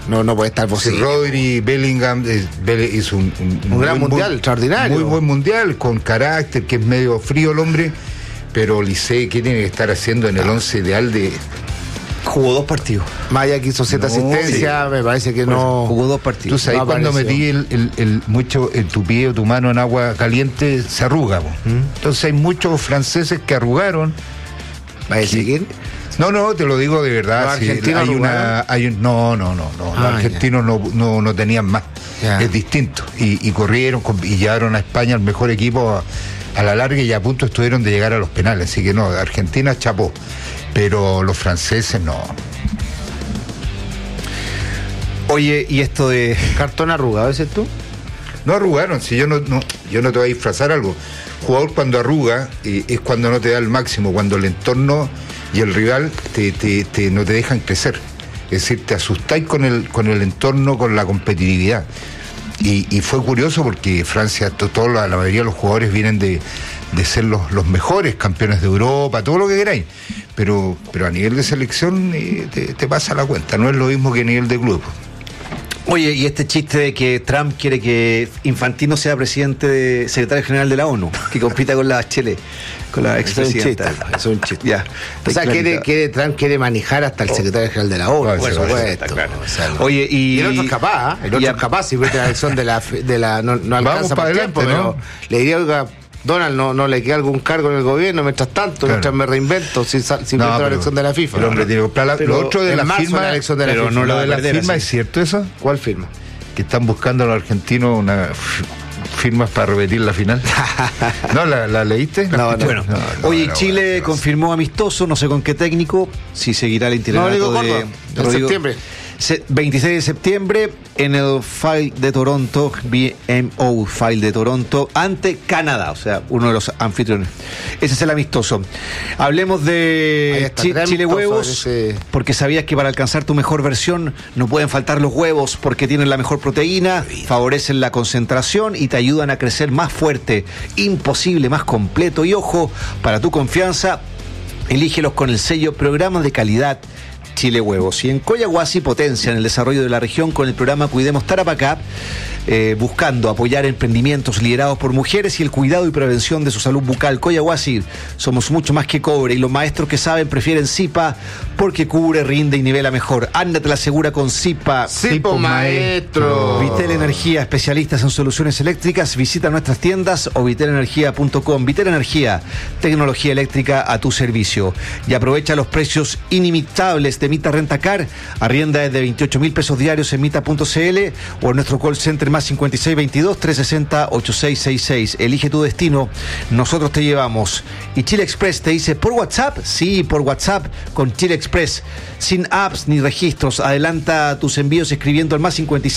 No puede estar posible. Sí, Rodri, Bellingham hizo un gran mundial, extraordinario. Muy buen mundial, con carácter, que es medio frío el hombre, pero Lisey, ¿qué tiene que estar haciendo en el 11 ideal de...? Jugó 2 partidos. Maya que hizo 7 asistencias, me parece que no. Jugó 2 partidos. Tú sabes, cuando metí mucho en tu pie o tu mano en agua caliente, se arruga. Entonces hay muchos franceses que arrugaron. ¿Va a seguir? No, te lo digo de verdad. ¿Los argentinos no. Los argentinos no tenían más. Ya. Es distinto. Y corrieron y llevaron a España el mejor equipo a la larga y a punto estuvieron de llegar a los penales. Así que no, Argentina chapó. Pero los franceses no. Oye, y esto de... ¿Cartón arrugado, ese tú? No arrugaron, si yo no te voy a disfrazar algo. Jugador cuando arruga es cuando no te da el máximo, cuando el entorno y el rival no te dejan crecer. Es decir, te asustáis con el entorno, con la competitividad. Y fue curioso porque Francia, la mayoría de los jugadores vienen de ser los mejores campeones de Europa, todo lo que queráis. Pero a nivel de selección te pasa la cuenta, no es lo mismo que a nivel de club. Oye, y este chiste de que Trump quiere que Infantino sea secretario general de la ONU, que compita con la Chile, con la expresidenta. Es un chiste. Ya. O sea, Trump quiere manejar hasta el secretario general de la ONU, por supuesto. Claro. O sea, Oye, y el otro es capaz, si ve la elección de la no alcanza para el tiempo, pero le diría, oiga, Donald, no le queda algún cargo en el gobierno mientras tanto, mientras me reinvento si la elección de la FIFA. El hombre tiene que comprar lo otro de la firma, la elección de la pero FIFA, no lo de la firma, así. ¿es cierto eso? ¿Cuál firma? Que están buscando a los argentinos una firmas para repetir la final. ¿No la leíste? No. Oye, Chile confirmó amistoso, no sé con qué técnico, si seguirá el itinerario de septiembre. 26 de septiembre en el File de Toronto, BMO File de Toronto, ante Canadá, o sea, uno de los anfitriones. Ese es el amistoso. Hablemos de Chile Huevos, porque sabías que para alcanzar tu mejor versión no pueden faltar los huevos, porque tienen la mejor proteína, favorecen la concentración y te ayudan a crecer más fuerte, imposible, más completo. Y ojo, para tu confianza, elígelos con el sello Programa de Calidad Chile Huevos. Y en Coyahuasi potencian el desarrollo de la región con el programa Cuidemos Tarapacá, buscando apoyar emprendimientos liderados por mujeres y el cuidado y prevención de su salud bucal. Coyahuasi, somos mucho más que cobre y los maestros que saben prefieren Zipa porque cubre, rinde y nivela mejor. Ándate la segura con Zipa. Zipo Maestro. Vitel Energía, especialistas en soluciones eléctricas. Visita nuestras tiendas o vitelenergia.com. Vitel Energía, tecnología eléctrica a tu servicio. Y aprovecha los precios inimitables de Mita Rentacar. Arrienda desde 28,000 pesos diarios en mita.cl o en nuestro call center más 5622-360-8666. Elige tu destino, nosotros te llevamos. Y Chile Express te dice, ¿por WhatsApp? Sí, por WhatsApp con Chile Express. Sin apps ni registros. Adelanta tus envíos escribiendo al más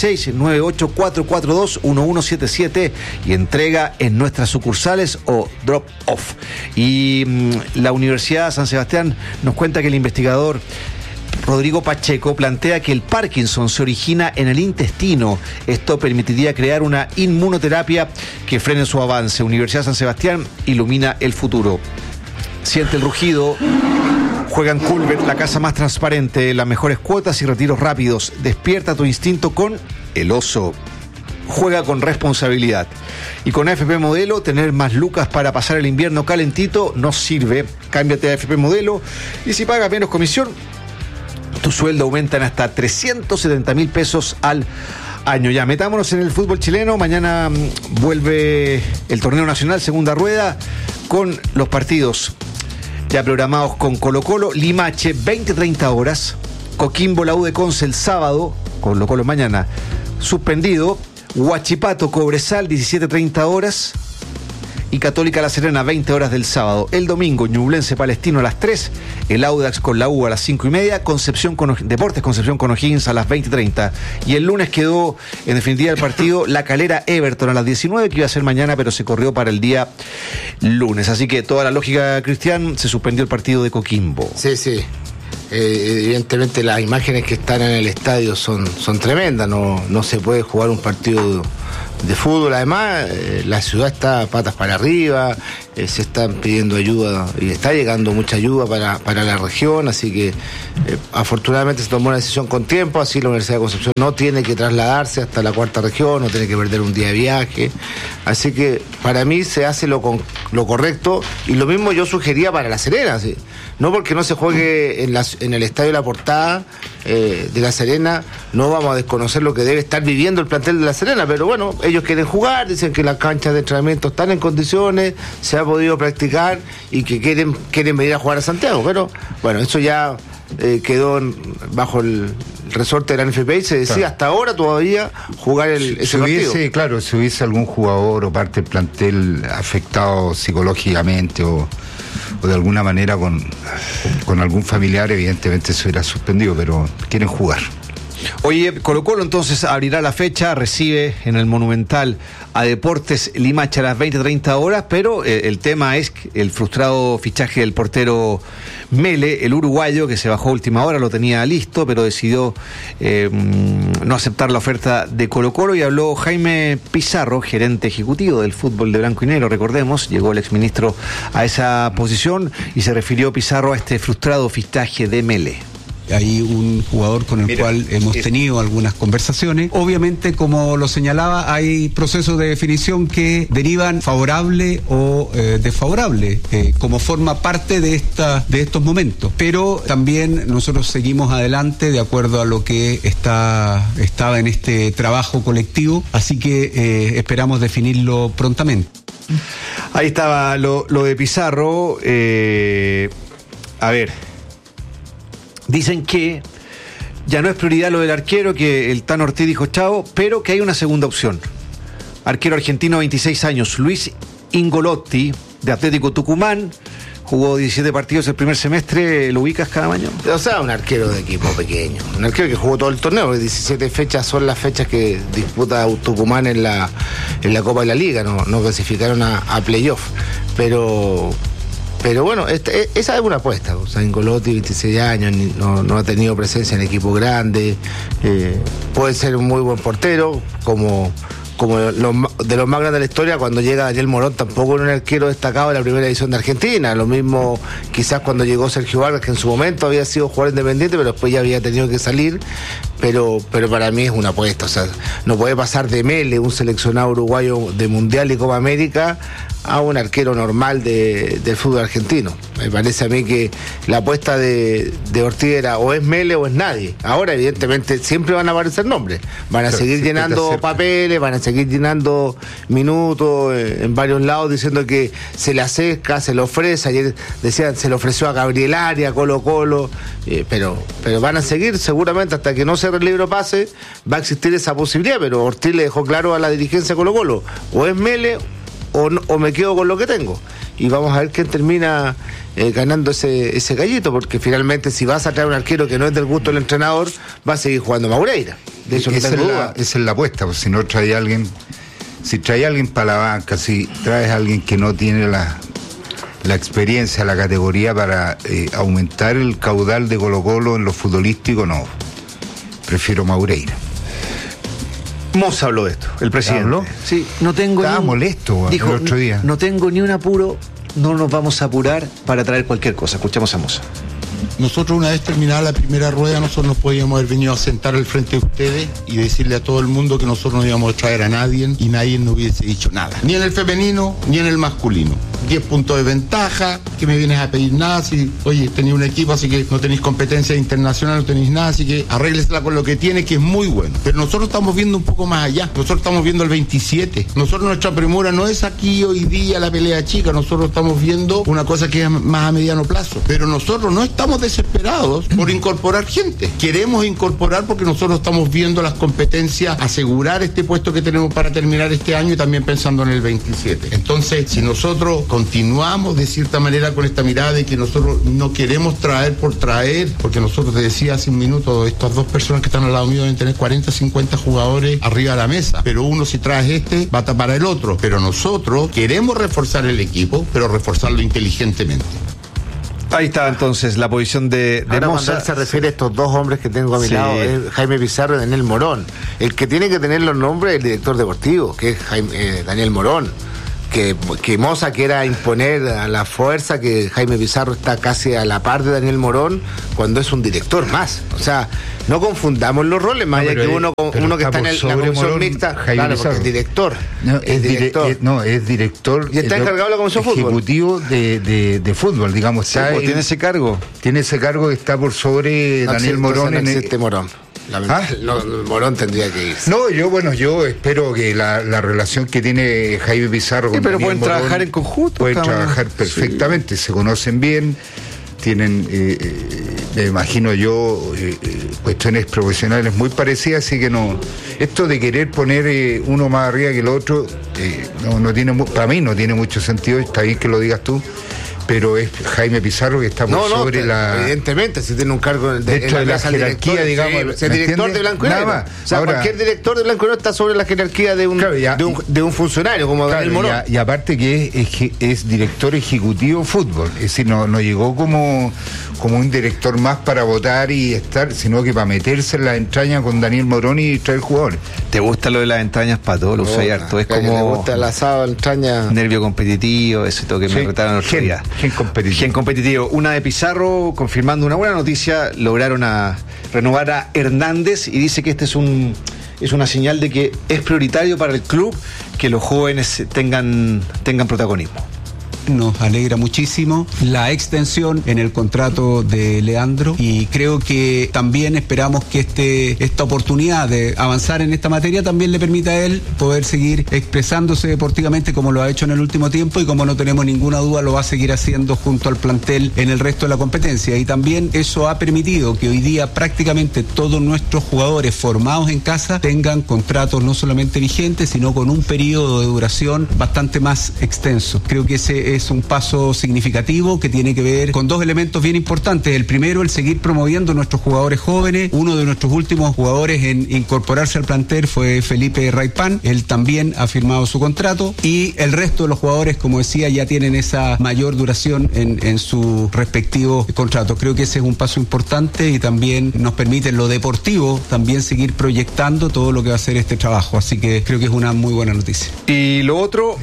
56-98442-1177 y entrega en nuestras sucursales o drop off. Y la Universidad San Sebastián nos cuenta que el investigador Rodrigo Pacheco plantea que el Parkinson se origina en el intestino. Esto permitiría crear una inmunoterapia que frene su avance. Universidad San Sebastián ilumina el futuro. Siente el rugido. Juega en Culver, la casa más transparente, las mejores cuotas y retiros rápidos. Despierta tu instinto con El Oso. Juega con responsabilidad. Y con AFP Modelo, tener más lucas para pasar el invierno calentito no sirve. Cámbiate a AFP Modelo y si pagas menos comisión, tu sueldo aumenta en hasta 370,000 pesos al año. Ya, metámonos en el fútbol chileno. Mañana vuelve el torneo nacional, segunda rueda, con los partidos ya programados con Colo-Colo, Limache, 20-30 horas. Coquimbo, la U de Conce el sábado, Colo-Colo mañana suspendido. Huachipato, Cobresal, 17-30 horas. Y Católica La Serena, 20 horas del sábado. El domingo, Ñublense Palestino a las 3, el Audax con la U a las 5:30, Deportes Concepción con O'Higgins a las 20:30. Y el lunes quedó, en definitiva, el partido La Calera Everton a las 19, que iba a ser mañana, pero se corrió para el día lunes. Así que toda la lógica, Cristian, se suspendió el partido de Coquimbo. Sí. Evidentemente las imágenes que están en el estadio son tremendas. No se puede jugar un partido fútbol. Además, la ciudad está patas para arriba, se están pidiendo ayuda y está llegando mucha ayuda para la región, así que afortunadamente se tomó una decisión con tiempo, así la Universidad de Concepción no tiene que trasladarse hasta la cuarta región, no tiene que perder un día de viaje, así que para mí se hace lo correcto, y lo mismo yo sugería para La Serena, ¿sí? No porque no se juegue en el Estadio La Portada de La Serena, no vamos a desconocer lo que debe estar viviendo el plantel de La Serena, pero bueno, ellos quieren jugar, dicen que las canchas de entrenamiento están en condiciones, se ha podido practicar y que quieren venir a jugar a Santiago, pero bueno, eso ya quedó bajo el resorte de la NFP y se decía claro. Hasta ahora todavía jugar ese partido. Claro, si hubiese algún jugador o parte del plantel afectado psicológicamente o de alguna manera con algún familiar, evidentemente se hubiera suspendido, pero quieren jugar. Oye, Colo-Colo entonces abrirá la fecha, recibe en el Monumental a Deportes Limache a las 20:30 horas, pero el tema es el frustrado fichaje del portero Mele, el uruguayo, que se bajó a última hora, lo tenía listo, pero decidió no aceptar la oferta de Colo-Colo, y habló Jaime Pizarro, gerente ejecutivo del fútbol de blanco y negro, recordemos, llegó el exministro a esa posición, y se refirió Pizarro a este frustrado fichaje de Mele. Hay un jugador con el cual hemos tenido algunas conversaciones. Obviamente, como lo señalaba, hay procesos de definición que derivan favorable o desfavorable, como forma parte de estos momentos. Pero también nosotros seguimos adelante de acuerdo a lo que estaba en este trabajo colectivo, así que esperamos definirlo prontamente. Ahí estaba lo de Pizarro. A ver, dicen que ya no es prioridad lo del arquero, que el Tano Ortiz dijo chao, pero que hay una segunda opción. Arquero argentino, 26 años, Luis Ingolotti, de Atlético Tucumán, jugó 17 partidos el primer semestre. ¿Lo ubicas, Cadamaño? O sea, un arquero de equipo pequeño, un arquero que jugó todo el torneo, 17 fechas son las fechas que disputa Tucumán en la Copa de la Liga, no clasificaron a playoff, pero bueno, esa es una apuesta. O sea, Ingolotti, 26 años, no ha tenido presencia en equipo grande, puede ser un muy buen portero, como de los más grandes de la historia. Cuando llega Daniel Morón tampoco era un arquero destacado en la primera división de Argentina, lo mismo quizás cuando llegó Sergio Vargas, que en su momento había sido jugador independiente, pero después ya había tenido que salir, pero para mí es una apuesta. O sea, no puede pasar de Mele, un seleccionado uruguayo de Mundial y Copa América, a un arquero normal del fútbol argentino. Me parece a mí que la apuesta de Ortiz era o es Mele o es nadie. Ahora evidentemente siempre van a aparecer nombres, van a seguir llenando papeles, van a seguir llenando minutos en varios lados, diciendo que se le acerca, se le ofrece. Ayer decían se le ofreció a Gabriel Arias, a Colo-Colo, pero van a seguir seguramente hasta que no cierre el libro pase, va a existir esa posibilidad. Pero Ortiz le dejó claro a la dirigencia de Colo-Colo, o es Mele o me quedo con lo que tengo, y vamos a ver quién termina ganando ese gallito, porque finalmente si vas a traer un arquero que no es del gusto del entrenador, va a seguir jugando Maureira. De eso no tengo duda. Esa es la apuesta, pues si no trae a alguien, si trae a alguien para la banca, si traes a alguien que no tiene la experiencia, la categoría para aumentar el caudal de Colo-Colo en lo futbolístico, no, prefiero Maureira. Moza habló de esto, el presidente. ¿Habló? Sí, estaba molesto dijo, el otro día. No tengo ni un apuro, no nos vamos a apurar para traer cualquier cosa. Escuchamos a Moza. Nosotros, una vez terminada la primera rueda, nosotros nos podíamos haber venido a sentar al frente de ustedes y decirle a todo el mundo que nosotros no íbamos a traer a nadie y nadie nos hubiese dicho nada, ni en el femenino ni en el masculino. 10 puntos de ventaja, que me vienes a pedir nada, si, oye, tenéis un equipo, así que no tenéis competencia internacional, no tenéis nada, así que arréglesela con lo que tiene, que es muy bueno. Pero nosotros estamos viendo un poco más allá, nosotros estamos viendo el 27, nosotros nuestra premura no es aquí hoy día la pelea chica, nosotros estamos viendo una cosa que es más a mediano plazo, pero nosotros no estamos desesperados por incorporar gente, queremos incorporar porque nosotros estamos viendo las competencias, asegurar este puesto que tenemos para terminar este año y también pensando en el 27. Entonces, si nosotros continuamos de cierta manera con esta mirada de que nosotros no queremos traer por traer, porque nosotros, te decía hace un minuto, estas dos personas que están al lado mío deben tener 40, 50 jugadores arriba de la mesa, pero uno, si traes este, va a tapar el otro, pero nosotros queremos reforzar el equipo, pero reforzarlo inteligentemente. Ahí está entonces la posición de Ahora, Moza. cuando él se refiere a estos dos hombres que tengo a mi lado, es Jaime Pizarro y Daniel Morón. El que tiene que tener los nombres es el director deportivo, que es Daniel Morón. Que Moza quiera imponer a la fuerza que Jaime Pizarro está casi a la par de Daniel Morón cuando es un director más. O sea, no confundamos los roles, más allá que uno que está en la comisión mixta, claro, porque es director. Es director. Y está encargado de la comisión ejecutivo de fútbol, digamos. Sí, tiene ese cargo. Tiene ese cargo que está por sobre Daniel Morón. No existe Morón. Morón tendría que ir. No, yo espero que la relación que tiene Jaime Pizarro con pero Daniel pueden Morón, trabajar en conjunto. pueden trabajar perfectamente, se conocen bien, tienen, me imagino yo, cuestiones profesionales muy parecidas, así que no, esto de querer poner uno más arriba que el otro, no tiene, para mí no tiene mucho sentido. Está bien que lo digas tú, pero es Jaime Pizarro que está por sobre evidentemente, si tiene un cargo dentro de la jerarquía, digamos, el director de Blanco y Negro. O sea, cualquier director de Blanco y Negro está sobre la jerarquía de un funcionario como Daniel Morón. Y aparte que es director ejecutivo fútbol, es decir, no llegó como un director más para votar y estar, sino que para meterse en la entraña con Daniel Morón y traer jugadores. ¿Te gusta lo de las entrañas, Pato? Lo usé harto. Es como. Me gusta el asado, entraña. Nervio competitivo, ese toque me retaron el otro día. Gen competitivo. Una de Pizarro, confirmando una buena noticia, lograron renovar a Hernández y dice que este es una señal de que es prioritario para el club que los jóvenes tengan protagonismo. Nos alegra muchísimo la extensión en el contrato de Leandro y creo que también esperamos que esta oportunidad de avanzar en esta materia también le permita a él poder seguir expresándose deportivamente como lo ha hecho en el último tiempo y como no tenemos ninguna duda lo va a seguir haciendo junto al plantel en el resto de la competencia. Y también eso ha permitido que hoy día prácticamente todos nuestros jugadores formados en casa tengan contratos no solamente vigentes sino con un periodo de duración bastante más extenso. Creo que ese es un paso significativo que tiene que ver con dos elementos bien importantes. El primero, el seguir promoviendo nuestros jugadores jóvenes. Uno de nuestros últimos jugadores en incorporarse al plantel fue Felipe Raipán. Él también ha firmado su contrato y el resto de los jugadores, como decía, ya tienen esa mayor duración en su respectivo contrato. Creo que ese es un paso importante y también nos permite en lo deportivo también seguir proyectando todo lo que va a ser este trabajo. Así que creo que es una muy buena noticia. Y lo otro,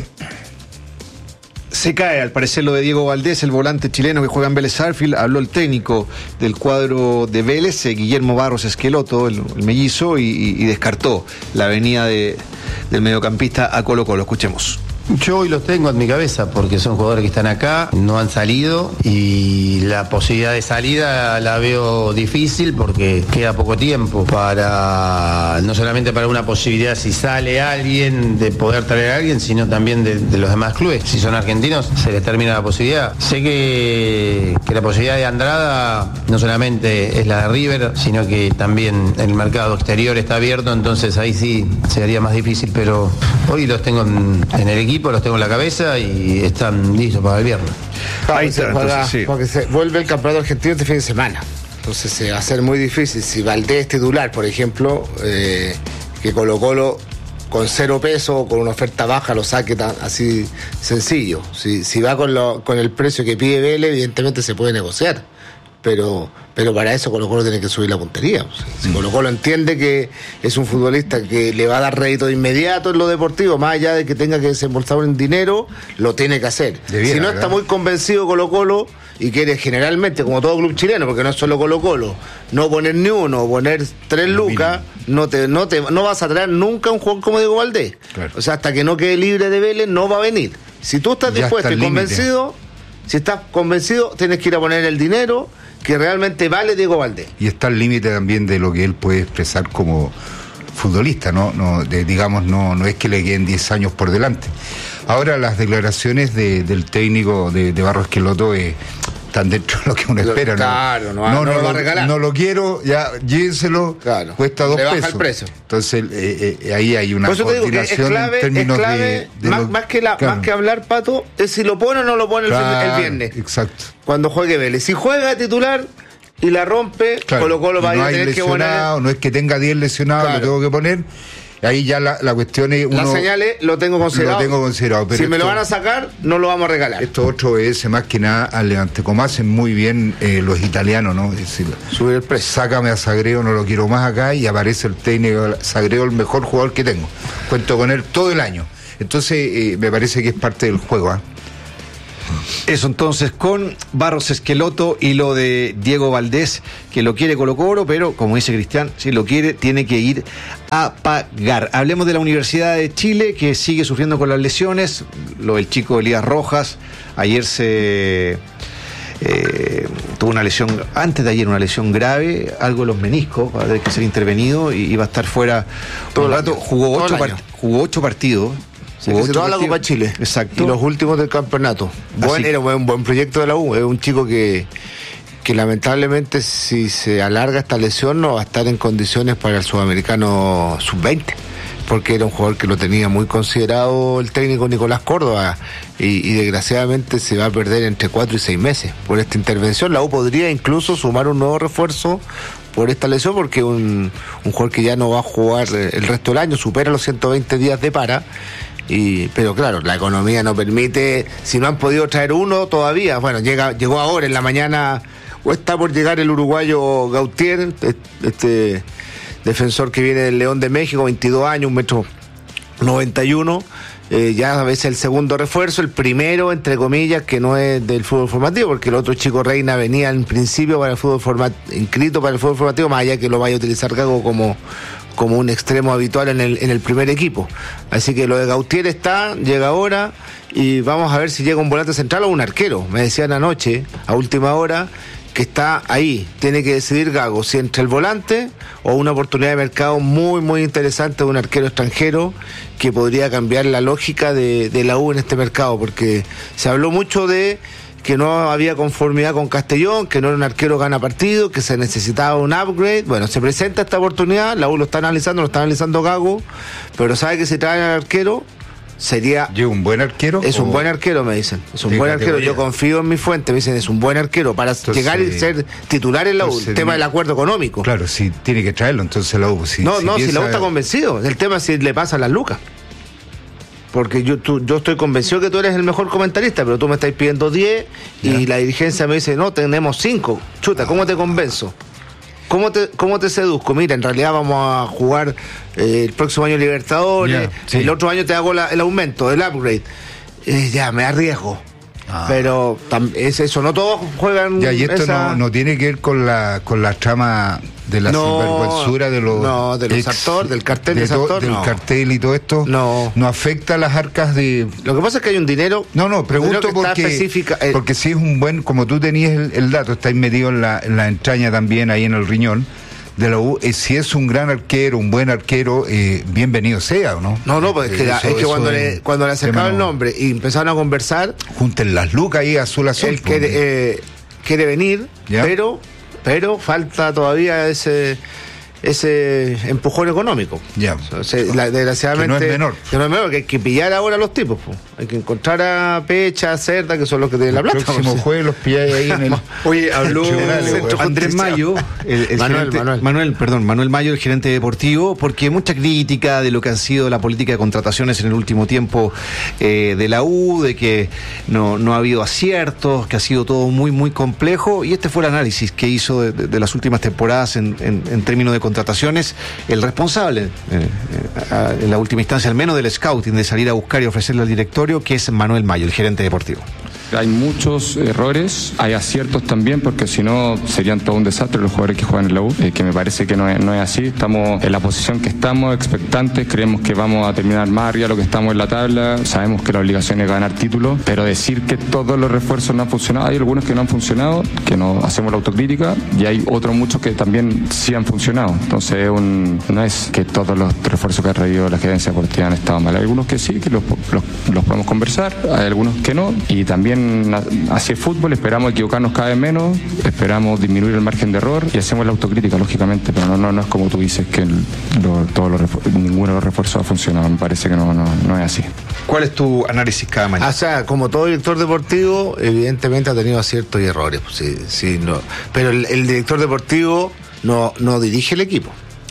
se cae, al parecer, lo de Diego Valdés, el volante chileno que juega en Vélez Sarsfield. Habló el técnico del cuadro de Vélez, Guillermo Barros Esqueloto, el mellizo, y descartó la venida del mediocampista a Colo-Colo. Escuchemos. Yo hoy los tengo en mi cabeza porque son jugadores que están acá, no han salido y la posibilidad de salida la veo difícil porque queda poco tiempo no solamente para una posibilidad si sale alguien de poder traer a alguien, sino también de los demás clubes. Si son argentinos se les termina la posibilidad. Sé que la posibilidad de Andrada no solamente es la de River, sino que también el mercado exterior está abierto, entonces ahí sí sería más difícil, pero hoy los tengo en el equipo, los tengo en la cabeza y están listos para el viernes. Porque se vuelve el campeonato argentino este fin de semana. Entonces se va a hacer muy difícil. Si Valdés titular, por ejemplo, que Colo-Colo con 0 pesos, con una oferta baja, lo saque así sencillo. Si va con el precio que pide Vélez, evidentemente se puede negociar. Pero para eso Colo-Colo tiene que subir la puntería. Si Colo-Colo entiende que es un futbolista que le va a dar rédito de inmediato en lo deportivo, más allá de que tenga que desembolsar un dinero, lo tiene que hacer. Si no está muy convencido Colo-Colo y quiere generalmente, como todo club chileno, porque no es solo Colo-Colo, no poner ni uno, poner 3 lucas, no vas a traer nunca un jugador como Diego Valdés. Claro. O sea, hasta que no quede libre de Vélez, no va a venir. Si tú estás dispuesto y convencido, si estás convencido, tienes que ir a poner el dinero que realmente vale Diego Valdés. Y está el límite también de lo que él puede expresar como futbolista, no es que le queden 10 años por delante. Ahora las declaraciones del técnico de Barros Esqueloto están dentro de lo que uno espera. Claro, no lo va a regalar. No lo quiero, ya llévenselo, claro, cuesta 2 pesos. El precio. Entonces ahí hay una coordinación en términos de más que hablar, Pato, es si lo pone o no lo pone el viernes. Exacto. Cuando juegue Vélez. Si juega titular y la rompe, claro, Colo-Colo va a tener que poner. No es que tenga 10 lesionados, claro, lo tengo que poner. ahí ya la cuestión es las señales lo tengo considerado. Pero si me lo van a sacar, no lo vamos a regalar. Esto otro es más que nada al Levante, como hacen muy bien los italianos, ¿no? Es decir, subir el precio. Sácame a Sagredo, no lo quiero más acá, y aparece el técnico Sagredo, el mejor jugador que tengo. Cuento con él todo el año. Entonces, me parece que es parte del juego, ¿eh? Eso entonces con Barros Esqueloto y lo de Diego Valdés, que lo quiere Colo-Colo, pero como dice Cristian, si lo quiere, tiene que ir a pagar. Hablemos de la Universidad de Chile, que sigue sufriendo con las lesiones. Lo del chico Elías Rojas, ayer tuvo una lesión, antes de ayer una lesión grave, algo de los meniscos, va a tener que ser intervenido y va a estar fuera todo el rato. Jugó 8 partidos. Se toda la Copa Chile. Exacto. Y los últimos del campeonato. Era un buen proyecto de la U. Es un chico que lamentablemente, si se alarga esta lesión, no va a estar en condiciones para el Sudamericano Sub-20. Porque era un jugador que lo tenía muy considerado el técnico Nicolás Córdoba. Y desgraciadamente se va a perder entre 4 y 6 meses por esta intervención. La U podría incluso sumar un nuevo refuerzo por esta lesión, porque un jugador que ya no va a jugar el resto del año, supera los 120 días de para. Pero claro, la economía no permite, si no han podido traer uno todavía, bueno, llegó ahora en la mañana, o está por llegar el uruguayo Gautier, este defensor que viene del León de México, 22 años, 1,91 m, ya a veces el segundo refuerzo, el primero, entre comillas, que no es del fútbol formativo, porque el otro chico Reina venía en principio para el fútbol inscrito para el fútbol formativo, más allá que lo vaya a utilizar Gago como un extremo habitual en el primer equipo. Así que lo de Gautier llega ahora, y vamos a ver si llega un volante central o un arquero. Me decían anoche, a última hora, que está ahí. Tiene que decidir Gago si entre el volante o una oportunidad de mercado muy, muy interesante de un arquero extranjero que podría cambiar la lógica de la U en este mercado, porque se habló mucho de que no había conformidad con Castellón, que no era un arquero gana partido, que se necesitaba un upgrade. Bueno, se presenta esta oportunidad, la U lo está analizando Gago, pero sabe que si trae al arquero sería... ¿Y un buen arquero? Es un buen arquero, me dicen. Es un buen arquero. Yo confío en mi fuente, me dicen, es un buen arquero para llegar y ser titular en la U. El tema del acuerdo económico. Claro, si tiene que traerlo, entonces la U... Si la U está convencido. El tema es si le pasan las lucas. Porque yo estoy convencido que tú eres el mejor comentarista, pero tú me estás pidiendo 10 y la dirigencia me dice, no, tenemos 5. Chuta, ¿cómo te convenzo? ¿Cómo te seduzco? Mira, en realidad vamos a jugar el próximo año Libertadores, el otro año te hago el aumento, el upgrade. Ya, me arriesgo. Pero es eso, no todos juegan. Y esto no tiene que ver con la trama de la sinvergüenzura de los... No, de los actores, del cartel de actor, del cartel y todo esto. No afecta a las arcas de... Lo que pasa es que hay un dinero... Pregunto porque si es un buen... Como tú tenías el dato, estáis metido en la entraña también, ahí en el riñón de la U, si es un gran arquero, un buen arquero, bienvenido sea, ¿o no? No, pues es que cuando le acercaba el nombre y empezaron a conversar... Junten las lucas ahí, azul. Él quiere venir, pero falta todavía ese empujón económico. Desgraciadamente. Que no es menor. Que no es menor, que hay que pillar ahora a los tipos. Hay que encontrar a Pecha, a Cerda, que son los que tienen la plata. El próximo jueves los pilláis ahí en el... Oye, habló Andrés Mayo, Manuel Mayo, el gerente deportivo, porque mucha crítica de lo que han sido la política de contrataciones en el último tiempo de la U, de que no ha habido aciertos, que ha sido todo muy, muy complejo, y este fue el análisis que hizo de las últimas temporadas en términos de contrataciones, el responsable en la última instancia, al menos del scouting, de salir a buscar y ofrecerle al directorio, que es Manuel Mayo, el gerente deportivo. Hay muchos errores, hay aciertos también, porque si no serían todo un desastre los jugadores que juegan en la U, que me parece que no es así. Estamos en la posición que estamos, expectantes, creemos que vamos a terminar más arriba de lo que estamos en la tabla, sabemos que la obligación es ganar títulos, pero decir que todos los refuerzos no han funcionado, hay algunos que no han funcionado, que no hacemos la autocrítica, y hay otros muchos que también sí han funcionado. Entonces no es que todos los refuerzos que ha traído la gerencia deportiva han estado mal, hay algunos que sí, que los podemos conversar, hay algunos que no, y también hacia el fútbol esperamos equivocarnos cada vez menos, esperamos disminuir el margen de error y hacemos la autocrítica, lógicamente, pero no es como tú dices, que ninguno de los refuerzos ha funcionado. Me parece que no es así. ¿Cuál es tu análisis cada mañana? O sea, como todo director deportivo, evidentemente ha tenido aciertos y errores, pero el director deportivo no dirige el equipo.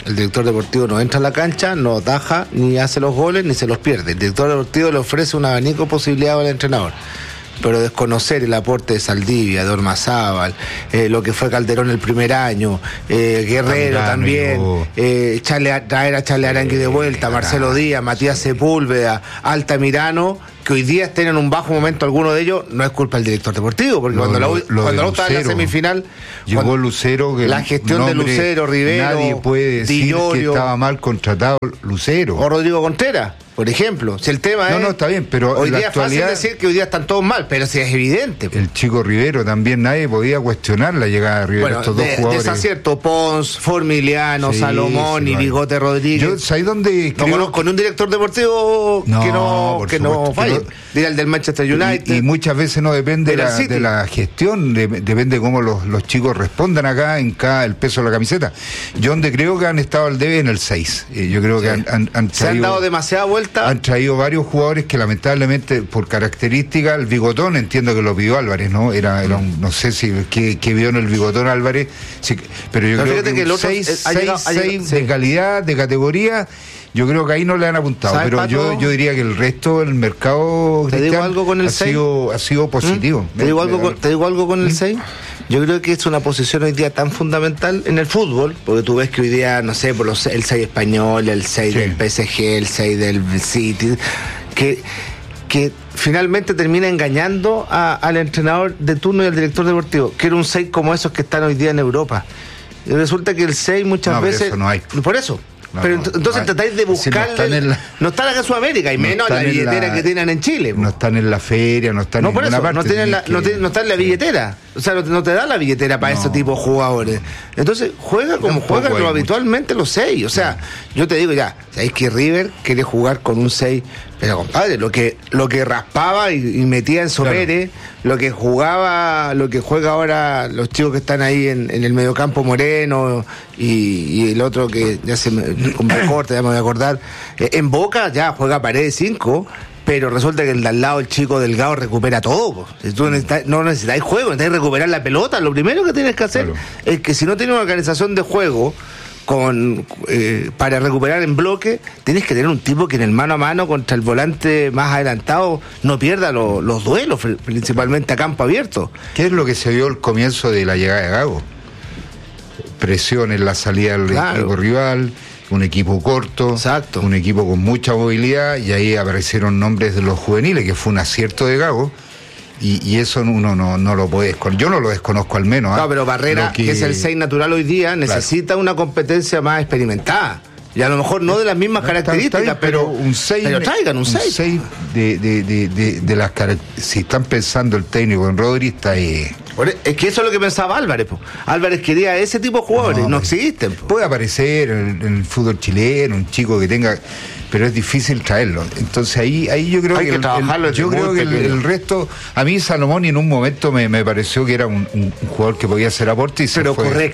el director deportivo no entra a la cancha, no ataja, ni hace los goles, ni se los pierde. El director deportivo le ofrece un abanico de posibilidades al entrenador. Pero desconocer el aporte de Saldivia, de Ormazábal, lo que fue Calderón el primer año, Guerrero también, traer a Charles Arangui de vuelta, Marcelo Díaz, Matías Sepúlveda, Altamirano, que hoy día estén en un bajo momento alguno de ellos, no es culpa del director deportivo, porque cuando la U estaba en la semifinal, llegó Lucero, que la gestión de Lucero, Rivero, nadie puede decir Dillorio, que estaba mal contratado Lucero. O Rodrigo Contreras, por ejemplo. Si el tema no, está bien, pero hoy día es fácil decir que hoy día están todos mal, pero sí es evidente. El chico Rivero también, nadie podía cuestionar la llegada de Rivero, estos dos jugadores. Desacierto, Pons, Formiliano, Salomón y Bigote Rodríguez. Yo, ¿sabes dónde? No conozco ni un director deportivo que no falle. Dirá el del Manchester United. Y muchas veces no depende de la gestión, depende de cómo los chicos respondan acá en el peso de la camiseta. Yo donde creo que han estado al debe en el 6. Yo creo que han traído, se han dado demasiada vuelta. Han traído varios jugadores que lamentablemente por característica, el Bigotón entiendo que lo pidió Álvarez, ¿no? Era no sé si qué vio en el Bigotón Álvarez, pero yo creo que el 6 de calidad, de categoría. Yo creo que ahí no le han apuntado, pero Pato, yo diría que el resto del mercado ha sido positivo. ¿Te digo algo con el 6? Yo creo que es una posición hoy día tan fundamental en el fútbol, porque tú ves que hoy día, no sé, por el 6 español, el 6 del PSG, el 6 del City, que finalmente termina engañando al entrenador de turno y al director deportivo, que era un 6 como esos que están hoy día en Europa. Y resulta que el 6 muchas veces... Eso no hay. Por eso. Pero entonces tratáis de buscarle. No están acá en Sudamérica, y menos la billetera que tienen en Chile. No están en la feria, no están en ninguna parte. No están en la billetera. O sea, no te da la billetera para ese tipo de jugadores. Entonces, juega como juegan habitualmente los 6. O sea, yo te digo ya, sabéis que River quiere jugar con un 6. Pero compadre, lo que raspaba y metía en Sopere, lo que juega ahora los chicos que están ahí en el mediocampo, Moreno y el otro que ya se me corta, ya me voy a acordar, en Boca ya juega Paredes 5, pero resulta que el de al lado, el chico Delgado, recupera todo. Si tú no necesitáis juego, necesitáis recuperar la pelota. Lo primero que tienes que hacer es que si no tienes una organización de juego para recuperar en bloque, tienes que tener un tipo que en el mano a mano contra el volante más adelantado no pierda los duelos, principalmente a campo abierto. ¿Qué es lo que se vio al comienzo de la llegada de Gago? Presión en la salida del equipo rival, un equipo corto, un equipo con mucha movilidad, y ahí aparecieron nombres de los juveniles, que fue un acierto de Gago. Y eso uno no lo puede desconocer. Yo no lo desconozco al menos. No, pero Barrera, que es el 6 natural hoy día, necesita una competencia más experimentada. Y a lo mejor no de las mismas características, bien, pero un 6. Pero traigan un 6. Un 6 de las características. Si están pensando el técnico en Rodri, está ahí. Es que eso es lo que pensaba Álvarez. Álvarez quería ese tipo de jugadores, no existen. Puede aparecer en el fútbol chileno un chico que tenga, pero es difícil traerlo. Entonces ahí yo creo que el resto, a mí Salomón en un momento me pareció que era un jugador que podía hacer aporte y se fue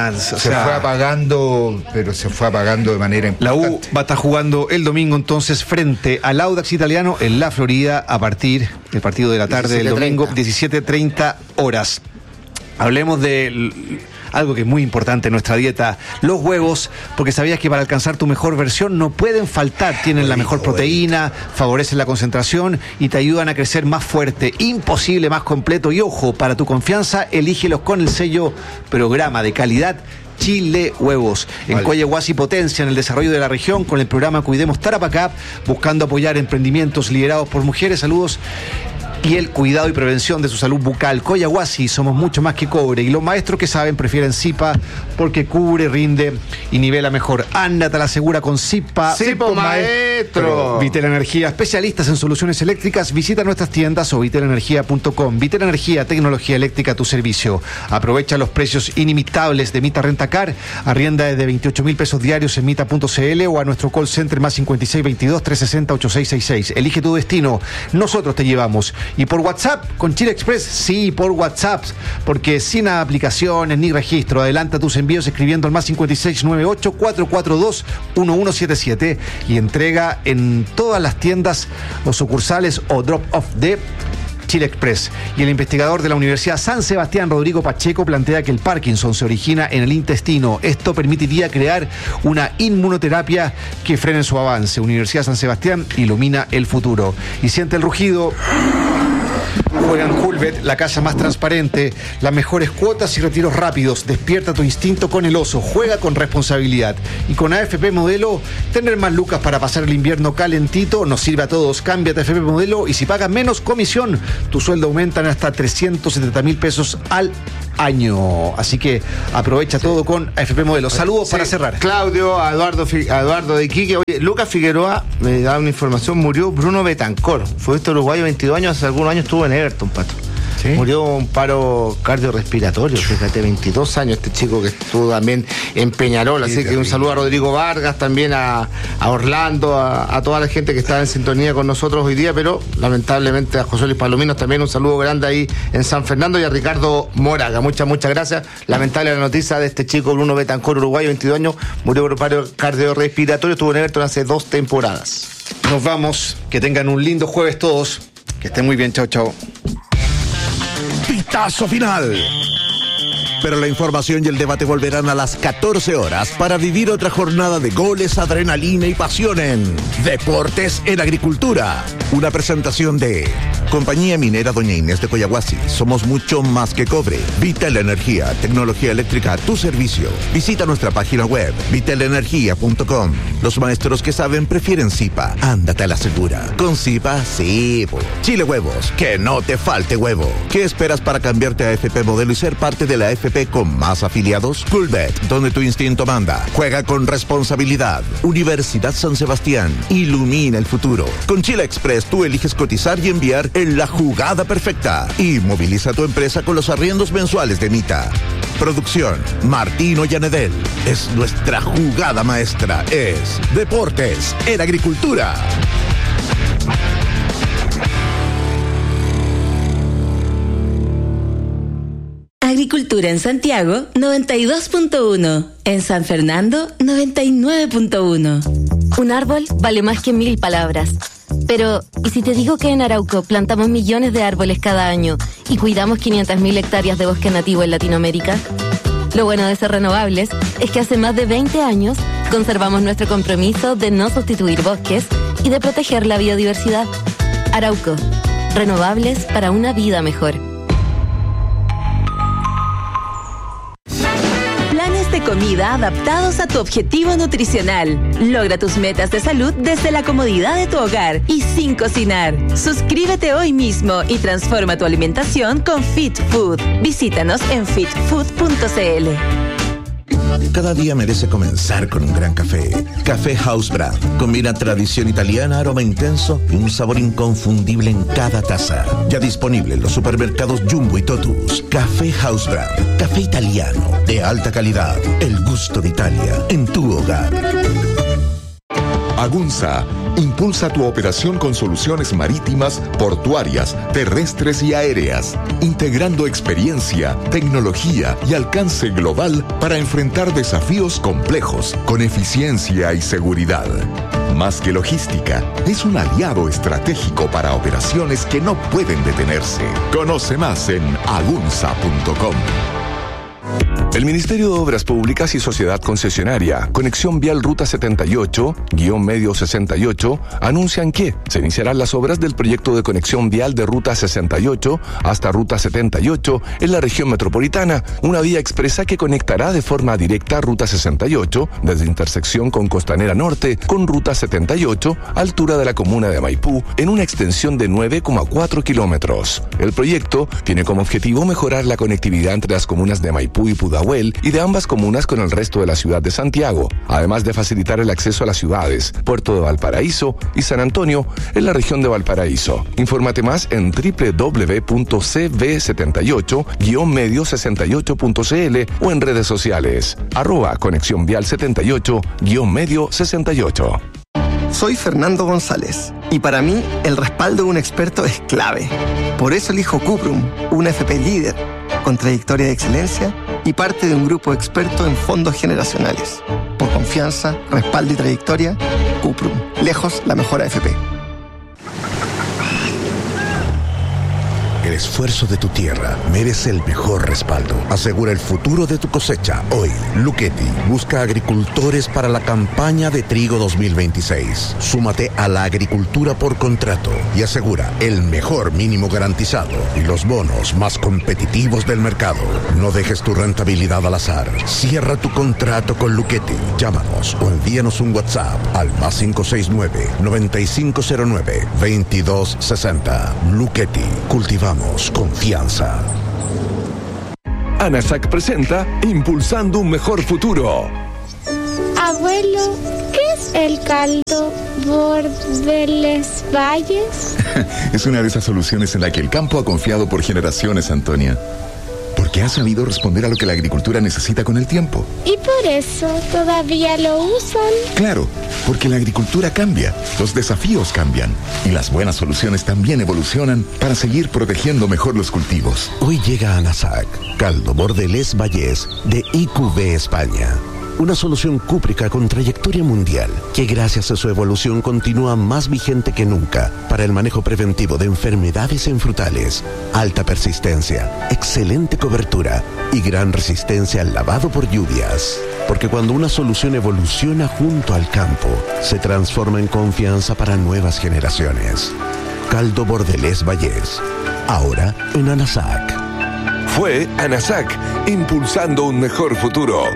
apagando, pero se fue apagando de manera importante. La U va a estar jugando el domingo entonces frente al Audax Italiano en la Florida a partir del partido de la tarde del domingo, 17:30 horas. Hablemos de algo que es muy importante en nuestra dieta, los huevos, porque sabías que para alcanzar tu mejor versión no pueden faltar, tienen la mejor proteína, favorecen la concentración y te ayudan a crecer más fuerte, imposible, más completo. Y ojo, para tu confianza, elígelos con el sello Programa de Calidad Chile Huevos. En Coyahuasi potencian el desarrollo de la región con el programa Cuidemos Tarapacá, buscando apoyar emprendimientos liderados por mujeres. Saludos. Y el cuidado y prevención de su salud bucal. Coyahuasi, somos mucho más que cobre. Y los maestros que saben prefieren Zipa porque cubre, rinde y nivela mejor. Ándate a la segura con Zipa. ¡Zipo Maestro! Vitel Energía, especialistas en soluciones eléctricas. Visita nuestras tiendas o vitelenergia.com. Vitel Energía, tecnología eléctrica a tu servicio. Aprovecha los precios inimitables de Mita Rentacar. Arrienda desde 28,000 pesos diarios en mita.cl o a nuestro call center más 5622-360-8666. Elige tu destino. Nosotros te llevamos. Y por WhatsApp, con Chile Express, sí, por WhatsApp, porque sin aplicaciones ni registro, adelanta tus envíos escribiendo al más 5698-442-1177 y entrega en todas las tiendas o sucursales o drop-off de Chile Express. Y el investigador de la Universidad San Sebastián, Rodrigo Pacheco, plantea que el Parkinson se origina en el intestino. Esto permitiría crear una inmunoterapia que frene su avance. Universidad San Sebastián ilumina el futuro. Y siente el rugido. Juega en Culbet, la casa más transparente, las mejores cuotas y retiros rápidos. Despierta tu instinto con el oso, juega con responsabilidad. Y con AFP Modelo, tener más lucas para pasar el invierno calentito nos sirve a todos. Cámbiate a AFP Modelo y si pagas menos comisión, tu sueldo aumenta en hasta 370,000 pesos al año. Así que aprovecha todo con AFP Modelo. Saludos para cerrar. Claudio, a Eduardo de Iquique. Oye, Lucas Figueroa me da una información, murió Bruno Betancor. Fue uruguayo, 22 años, hace algunos años estuvo en Everton, Pato. ¿Sí? Murió un paro cardiorrespiratorio, fíjate, 22 años este chico que estuvo también en Peñarol, así que un saludo a Rodrigo Vargas, también a Orlando, a toda la gente que está en sintonía con nosotros hoy día, pero lamentablemente a José Luis Palominos también un saludo grande ahí en San Fernando y a Ricardo Moraga, muchas gracias. Lamentable la noticia de este chico Bruno Betancor, uruguayo, 22 años, murió por un paro cardiorrespiratorio, estuvo en Everton hace 2 temporadas. Nos vamos, que tengan un lindo jueves todos, que estén muy bien, chao. Pitazo final. Pero la información y el debate volverán a las 14 horas para vivir otra jornada de goles, adrenalina y pasión en Deportes en Agricultura. Una presentación de Compañía Minera Doña Inés de Coyahuasi. Somos mucho más que cobre. Vital Energía, tecnología eléctrica a tu servicio. Visita nuestra página web, vitalenergia.com. Los maestros que saben prefieren Zipa. Ándate a la segura. Con Zipa, sí. Chile Huevos, que no te falte huevo. ¿Qué esperas para cambiarte a AFP Modelo y ser parte de la AFP con más afiliados? Culbet, donde tu instinto manda. Juega con responsabilidad. Universidad San Sebastián, ilumina el futuro. Con Chile Express tú eliges cotizar y enviar en la jugada perfecta. Y moviliza tu empresa con los arriendos mensuales de Mita. Producción, Martino Yanedel. Es nuestra jugada maestra. Es Deportes en Agricultura. Agricultura en Santiago, 92.1. En San Fernando, 99.1. Un árbol vale más que 1000 palabras. Pero, ¿y si te digo que en Arauco plantamos millones de árboles cada año y cuidamos 500.000 hectáreas de bosque nativo en Latinoamérica? Lo bueno de ser renovables es que hace más de 20 años conservamos nuestro compromiso de no sustituir bosques y de proteger la biodiversidad. Arauco, renovables para una vida mejor. Planes de comida adaptados a tu objetivo nutricional. Logra tus metas de salud desde la comodidad de tu hogar y sin cocinar. Suscríbete hoy mismo y transforma tu alimentación con Fit Food. Visítanos en fitfood.cl. Cada día merece comenzar con un gran café. Café House Brand. Combina tradición italiana, aroma intenso y un sabor inconfundible en cada taza. Ya disponible en los supermercados Jumbo y Totus. Café House Brand. Café italiano de alta calidad. El gusto de Italia en tu hogar. Agunza impulsa tu operación con soluciones marítimas, portuarias, terrestres y aéreas, integrando experiencia, tecnología y alcance global para enfrentar desafíos complejos con eficiencia y seguridad. Más que logística, es un aliado estratégico para operaciones que no pueden detenerse. Conoce más en agunza.com. El Ministerio de Obras Públicas y Sociedad Concesionaria, Conexión Vial Ruta 78-Medio 68, anuncian que se iniciarán las obras del proyecto de conexión vial de Ruta 68 hasta Ruta 78 en la región metropolitana, una vía expresa que conectará de forma directa Ruta 68 desde intersección con Costanera Norte con Ruta 78, altura de la comuna de Maipú, en una extensión de 9,4 kilómetros. El proyecto tiene como objetivo mejorar la conectividad entre las comunas de Maipú y Pudahuel y de ambas comunas con el resto de la ciudad de Santiago, además de facilitar el acceso a las ciudades Puerto de Valparaíso y San Antonio en la región de Valparaíso. Infórmate más en www.cv78-medio68.cl o en redes sociales @Conexión Vial 78-Medio 68. Soy Fernando González y para mí el respaldo de un experto es clave. Por eso elijo Cuprum, una FP líder, con trayectoria de excelencia y parte de un grupo experto en fondos generacionales. Por confianza, respaldo y trayectoria, Cuprum, lejos la mejor AFP. El esfuerzo de tu tierra merece el mejor respaldo. Asegura el futuro de tu cosecha hoy. Luchetti busca agricultores para la campaña de trigo 2026. Súmate a la agricultura por contrato y asegura el mejor mínimo garantizado y los bonos más competitivos del mercado. No dejes tu rentabilidad al azar. Cierra tu contrato con Luchetti. Llámanos o envíanos un WhatsApp al +569-9509-2260. Luchetti. Cultivamos confianza. ANASAC presenta Impulsando un Mejor Futuro. Abuelo, ¿qué es el caldo Bordeles Valles? Es una de esas soluciones en la que el campo ha confiado por generaciones, Antonia. Porque ha sabido responder a lo que la agricultura necesita con el tiempo. ¿Y por eso todavía lo usan? Claro, porque la agricultura cambia, los desafíos cambian y las buenas soluciones también evolucionan para seguir protegiendo mejor los cultivos. Hoy llega a ANASAC, caldo Bordelés Vallés de IQV España. Una solución cúprica con trayectoria mundial que gracias a su evolución continúa más vigente que nunca para el manejo preventivo de enfermedades en frutales, alta persistencia, excelente cobertura y gran resistencia al lavado por lluvias. Porque cuando una solución evoluciona junto al campo, se transforma en confianza para nuevas generaciones. Caldo Bordelés Vallés, ahora en ANASAC. Fue ANASAC, impulsando un mejor futuro.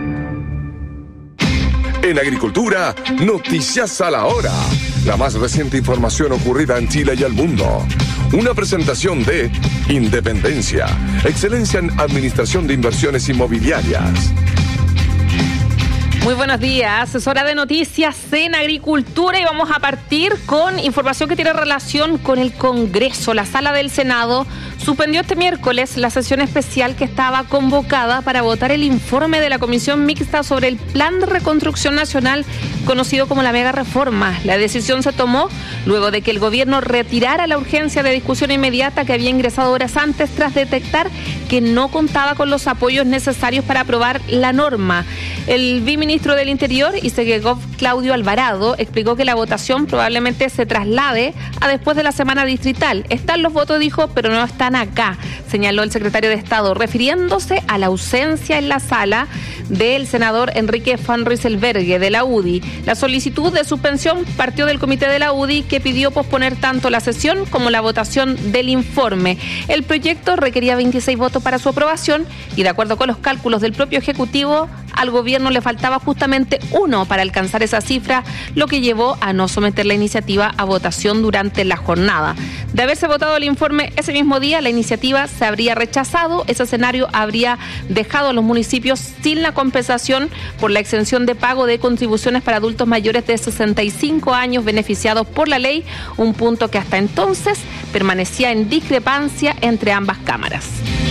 En Agricultura, Noticias a la Hora. La más reciente información ocurrida en Chile y el mundo. Una presentación de Independencia, excelencia en administración de inversiones inmobiliarias. Muy buenos días, es hora de noticias en Agricultura y vamos a partir con información que tiene relación con el Congreso. La Sala del Senado suspendió este miércoles la sesión especial que estaba convocada para votar el informe de la Comisión Mixta sobre el Plan de Reconstrucción Nacional, conocido como la Mega Reforma. La decisión se tomó luego de que el gobierno retirara la urgencia de discusión inmediata que había ingresado horas antes tras detectar que no contaba con los apoyos necesarios para aprobar la norma. El viceministro del Interior, Isegegov Claudio Alvarado, explicó que la votación probablemente se traslade a después de la semana distrital. Están los votos, dijo, pero no están acá, señaló el secretario de Estado, refiriéndose a la ausencia en la sala del senador Enrique Van Rysselberghe de la UDI. La solicitud de suspensión partió del comité de la UDI, que pidió posponer tanto la sesión como la votación del informe. El proyecto requería 26 votos para su aprobación y, de acuerdo con los cálculos del propio Ejecutivo, al gobierno le faltaba justamente 1 para alcanzar esa cifra, lo que llevó a no someter la iniciativa a votación durante la jornada. De haberse votado el informe ese mismo día, la iniciativa se habría rechazado. Ese escenario habría dejado a los municipios sin la compensación por la exención de pago de contribuciones para adultos mayores de 65 años beneficiados por la ley, un punto que hasta entonces permanecía en discrepancia entre ambas cámaras.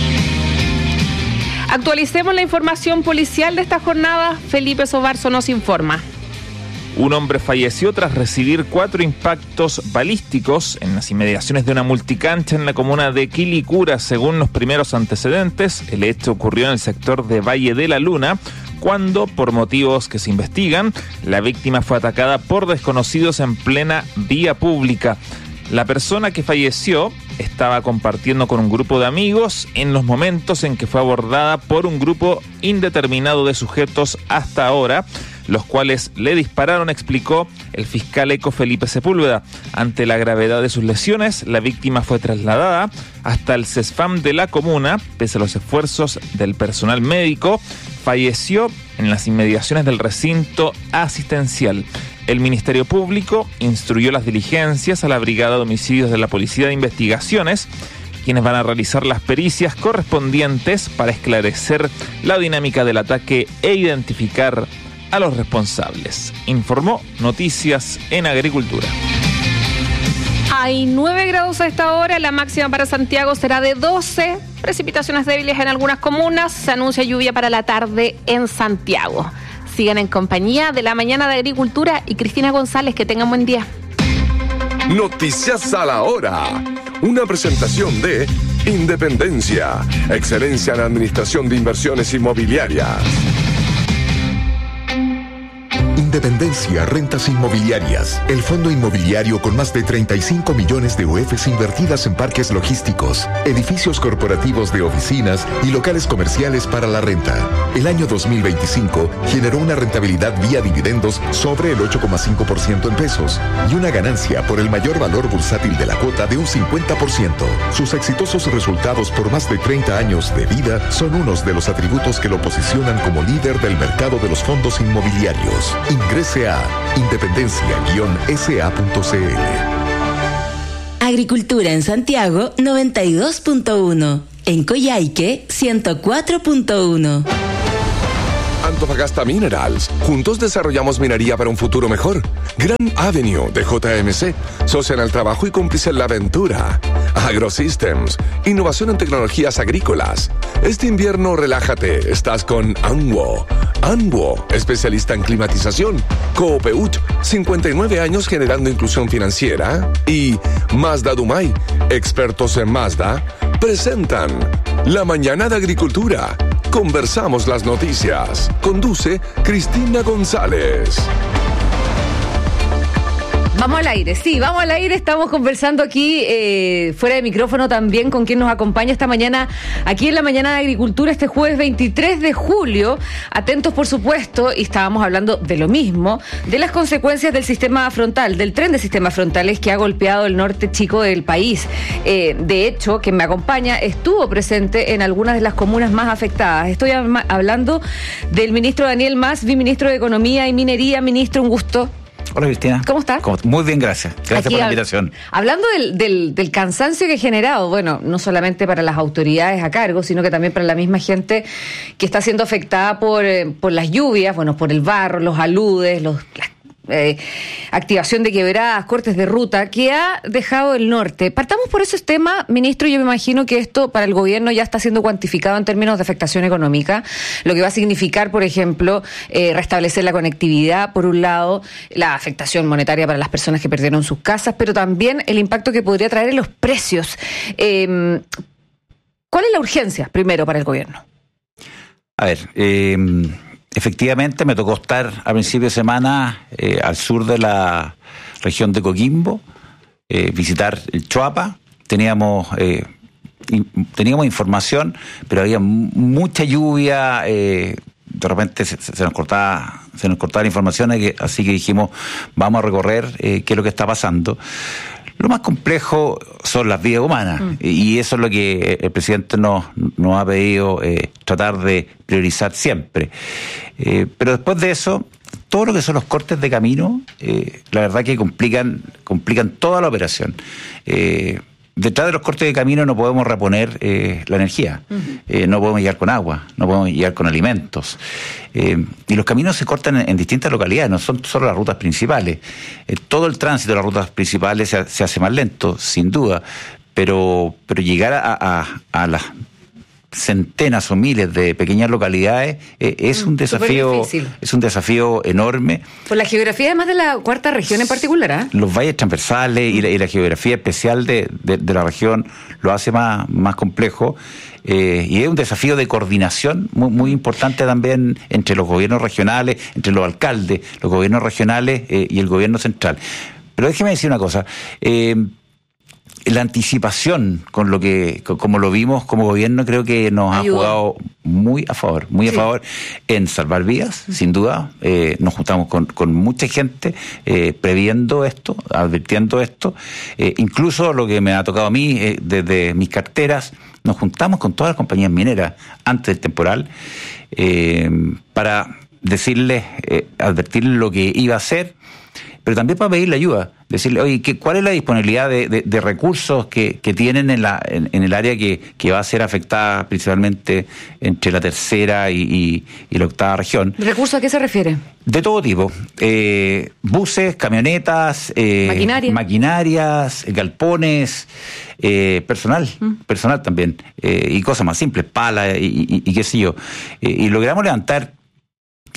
Actualicemos la información policial de esta jornada. Felipe Sobarzo nos informa. Un hombre falleció tras recibir 4 impactos balísticos en las inmediaciones de una multicancha en la comuna de Quilicura. Según los primeros antecedentes, el hecho ocurrió en el sector de Valle de la Luna, cuando, por motivos que se investigan, la víctima fue atacada por desconocidos en plena vía pública. La persona que falleció estaba compartiendo con un grupo de amigos en los momentos en que fue abordada por un grupo indeterminado de sujetos hasta ahora, los cuales le dispararon, explicó el fiscal Eco Felipe Sepúlveda. Ante la gravedad de sus lesiones, la víctima fue trasladada hasta el CESFAM de la comuna. Pese a los esfuerzos del personal médico, falleció en las inmediaciones del recinto asistencial. El Ministerio Público instruyó las diligencias a la Brigada de Homicidios de la Policía de Investigaciones, quienes van a realizar las pericias correspondientes para esclarecer la dinámica del ataque e identificar a los responsables. Informó Noticias en Agricultura. Hay 9 grados a esta hora, la máxima para Santiago será de 12, precipitaciones débiles en algunas comunas, se anuncia lluvia para la tarde en Santiago. Sigan en compañía de La Mañana de Agricultura y Cristina González, que tengan buen día. Noticias a la Hora, una presentación de Independencia, excelencia en administración de inversiones inmobiliarias. Independencia Rentas Inmobiliarias, el fondo inmobiliario con más de 35 millones de UFs invertidas en parques logísticos, edificios corporativos de oficinas y locales comerciales para la renta. El año 2025 generó una rentabilidad vía dividendos sobre el 8,5% en pesos y una ganancia por el mayor valor bursátil de la cuota de un 50%. Sus exitosos resultados por más de 30 años de vida son unos de los atributos que lo posicionan como líder del mercado de los fondos inmobiliarios. Ingrese a independencia-sa.cl. Agricultura en Santiago 92.1. En Coyhaique 104.1. Antofagasta Minerals. Juntos desarrollamos minería para un futuro mejor. Gran Avenue de JMC. Socia en el trabajo y cómplice en la aventura. AgroSystems. Innovación en tecnologías agrícolas. Este invierno relájate. Estás con Anwo. Anwo, especialista en climatización. Coopeut, 59 años generando inclusión financiera. Y Mazda Dumay, expertos en Mazda, presentan La Mañana de Agricultura. Conversamos las noticias. Conduce Cristina González. Vamos al aire, sí, vamos al aire. Estamos conversando aquí fuera de micrófono también con quien nos acompaña esta mañana aquí en la Mañana de Agricultura este jueves 23 de julio. Atentos, por supuesto, y estábamos hablando de lo mismo, de las consecuencias del sistema frontal, del tren de sistemas frontales que ha golpeado el norte chico del país. De hecho, quien me acompaña estuvo presente en algunas de las comunas más afectadas. Estoy hablando del ministro Daniel Mas, viceministro de Economía y Minería. Ministro, un gusto. Hola, Cristina. ¿Cómo está? Muy bien, gracias. Gracias aquí por la invitación. Hablando del cansancio que ha generado, bueno, no solamente para las autoridades a cargo, sino que también para la misma gente que está siendo afectada por las lluvias, bueno, por el barro, los aludes, las activación de quebradas, cortes de ruta, que ha dejado el norte. Partamos por ese tema, ministro. Yo me imagino que esto para el gobierno ya está siendo cuantificado en términos de afectación económica, lo que va a significar, por ejemplo, restablecer la conectividad, por un lado, la afectación monetaria para las personas que perdieron sus casas, pero también el impacto que podría traer en los precios. ¿Cuál es la urgencia, primero, para el gobierno? A ver, efectivamente me tocó estar a principio de semana al sur de la región de Coquimbo, visitar el Choapa. Teníamos información, pero había mucha lluvia, de repente se nos cortaba la información, así que dijimos, vamos a recorrer qué es lo que está pasando. Lo más complejo son las vidas humanas, y eso es lo que el presidente nos ha pedido tratar de priorizar siempre. Pero después de eso, todo lo que son los cortes de camino, la verdad que complican toda la operación. Detrás de los cortes de camino no podemos reponer la energía, no podemos llegar con agua, no podemos llegar con alimentos. Y los caminos se cortan en distintas localidades, no son solo las rutas principales. Todo el tránsito de las rutas principales se hace más lento, sin duda, pero llegar a las centenas o miles de pequeñas localidades es un desafío enorme. Por la geografía además de la cuarta región en particular, los valles transversales y la geografía especial de la región lo hace más complejo, y es un desafío de coordinación muy importante también entre los gobiernos regionales, entre los alcaldes, los gobiernos regionales y el gobierno central. Pero déjeme decir una cosa, la anticipación como lo vimos como gobierno, creo que nos ha jugado muy a favor en salvar vidas, sin duda. Nos juntamos con mucha gente previendo esto, advirtiendo esto. Incluso lo que me ha tocado a mí, desde mis carteras, nos juntamos con todas las compañías mineras antes del temporal para decirles, advertirles lo que iba a hacer, pero también para pedirle ayuda, decirle, oye, ¿cuál es la disponibilidad de recursos que tienen en el área que va a ser afectada principalmente entre la tercera y la octava región? ¿Recursos a qué se refiere? De todo tipo, buses, camionetas, maquinarias, galpones, personal también, y cosas más simples, palas y qué sé yo. Y logramos levantar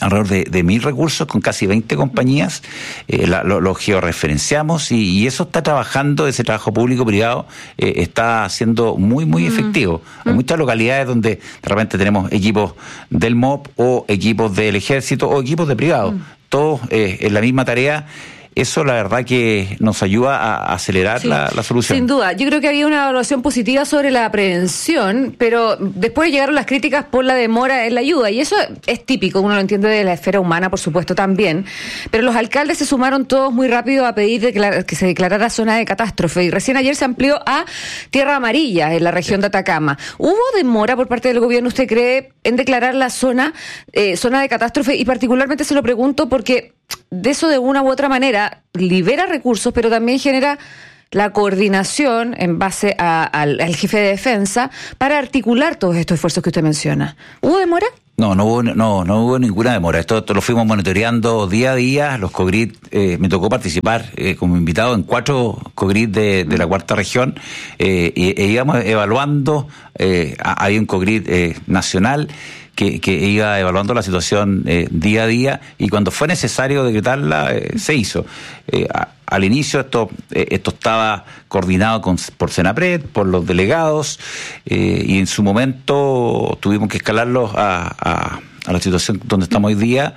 alrededor de 1.000 recursos con casi 20 compañías, los georreferenciamos y eso está trabajando, ese trabajo público-privado está siendo muy efectivo. Hay muchas localidades donde de repente tenemos equipos del MOP o equipos del Ejército o equipos de privado, todos en la misma tarea. Eso la verdad que nos ayuda a acelerar la solución. Sin duda, yo creo que había una evaluación positiva sobre la prevención, pero después llegaron las críticas por la demora en la ayuda, y eso es típico, uno lo entiende de la esfera humana, por supuesto, también, pero los alcaldes se sumaron todos muy rápido a pedir que se declarara zona de catástrofe, y recién ayer se amplió a tierra amarilla en la región de Atacama. ¿Hubo demora por parte del gobierno, usted cree, en declarar la zona de catástrofe? Y particularmente se lo pregunto porque de eso, de una u otra manera, libera recursos, pero también genera la coordinación en base al jefe de defensa para articular todos estos esfuerzos que usted menciona. ¿Hubo demora? No hubo ninguna demora. Esto lo fuimos monitoreando día a día. Los COGRID, me tocó participar como invitado en 4 COGRID de la cuarta región, e íbamos evaluando. Hay un COGRID nacional que iba evaluando la situación día a día, y cuando fue necesario decretarla, se hizo. Al inicio esto estaba coordinado por Senapred, por los delegados, y en su momento tuvimos que escalarlo a la situación donde estamos hoy día,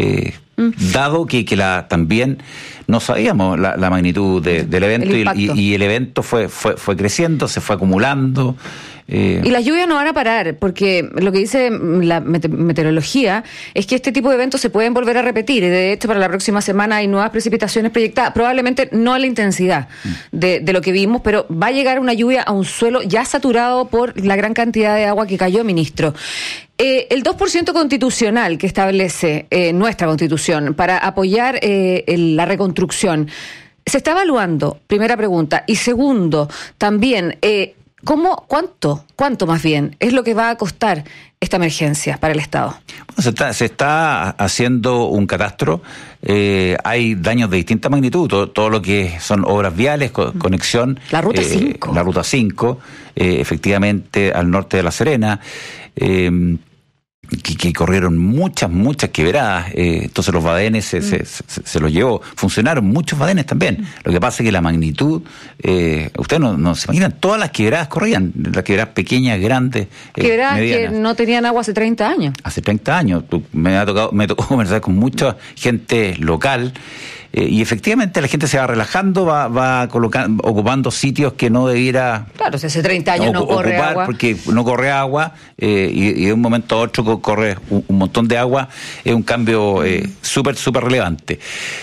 dado que también no sabíamos la magnitud del evento, y el evento fue creciendo, se fue acumulando. Y las lluvias no van a parar, porque lo que dice la meteorología es que este tipo de eventos se pueden volver a repetir, y de hecho para la próxima semana hay nuevas precipitaciones proyectadas, probablemente no a la intensidad de lo que vimos, pero va a llegar una lluvia a un suelo ya saturado por la gran cantidad de agua que cayó, ministro. El 2% constitucional que establece nuestra Constitución para apoyar la reconstrucción, ¿se está evaluando? Primera pregunta. Y segundo, también, ¿cuánto más bien es lo que va a costar esta emergencia para el Estado? Bueno, se está haciendo un catastro. Hay daños de distinta magnitud, todo lo que son obras viales, conexión. La Ruta 5. La Ruta 5, efectivamente, al norte de La Serena. Que corrieron muchas quebradas, entonces los badenes se los llevó. Funcionaron muchos badenes también. Lo que pasa es que la magnitud, ustedes no se imaginan, todas las quebradas corrían, las quebradas pequeñas, grandes, quebradas medianas. Que no tenían agua hace 30 años. Hace 30 años. Me tocó conversar con mucha gente local, y efectivamente la gente se va relajando, va ocupando sitios que no debiera. Claro, si hace 30 años no corre agua. Porque no corre agua, y de un momento a otro corre un montón de agua. Es un cambio súper relevante.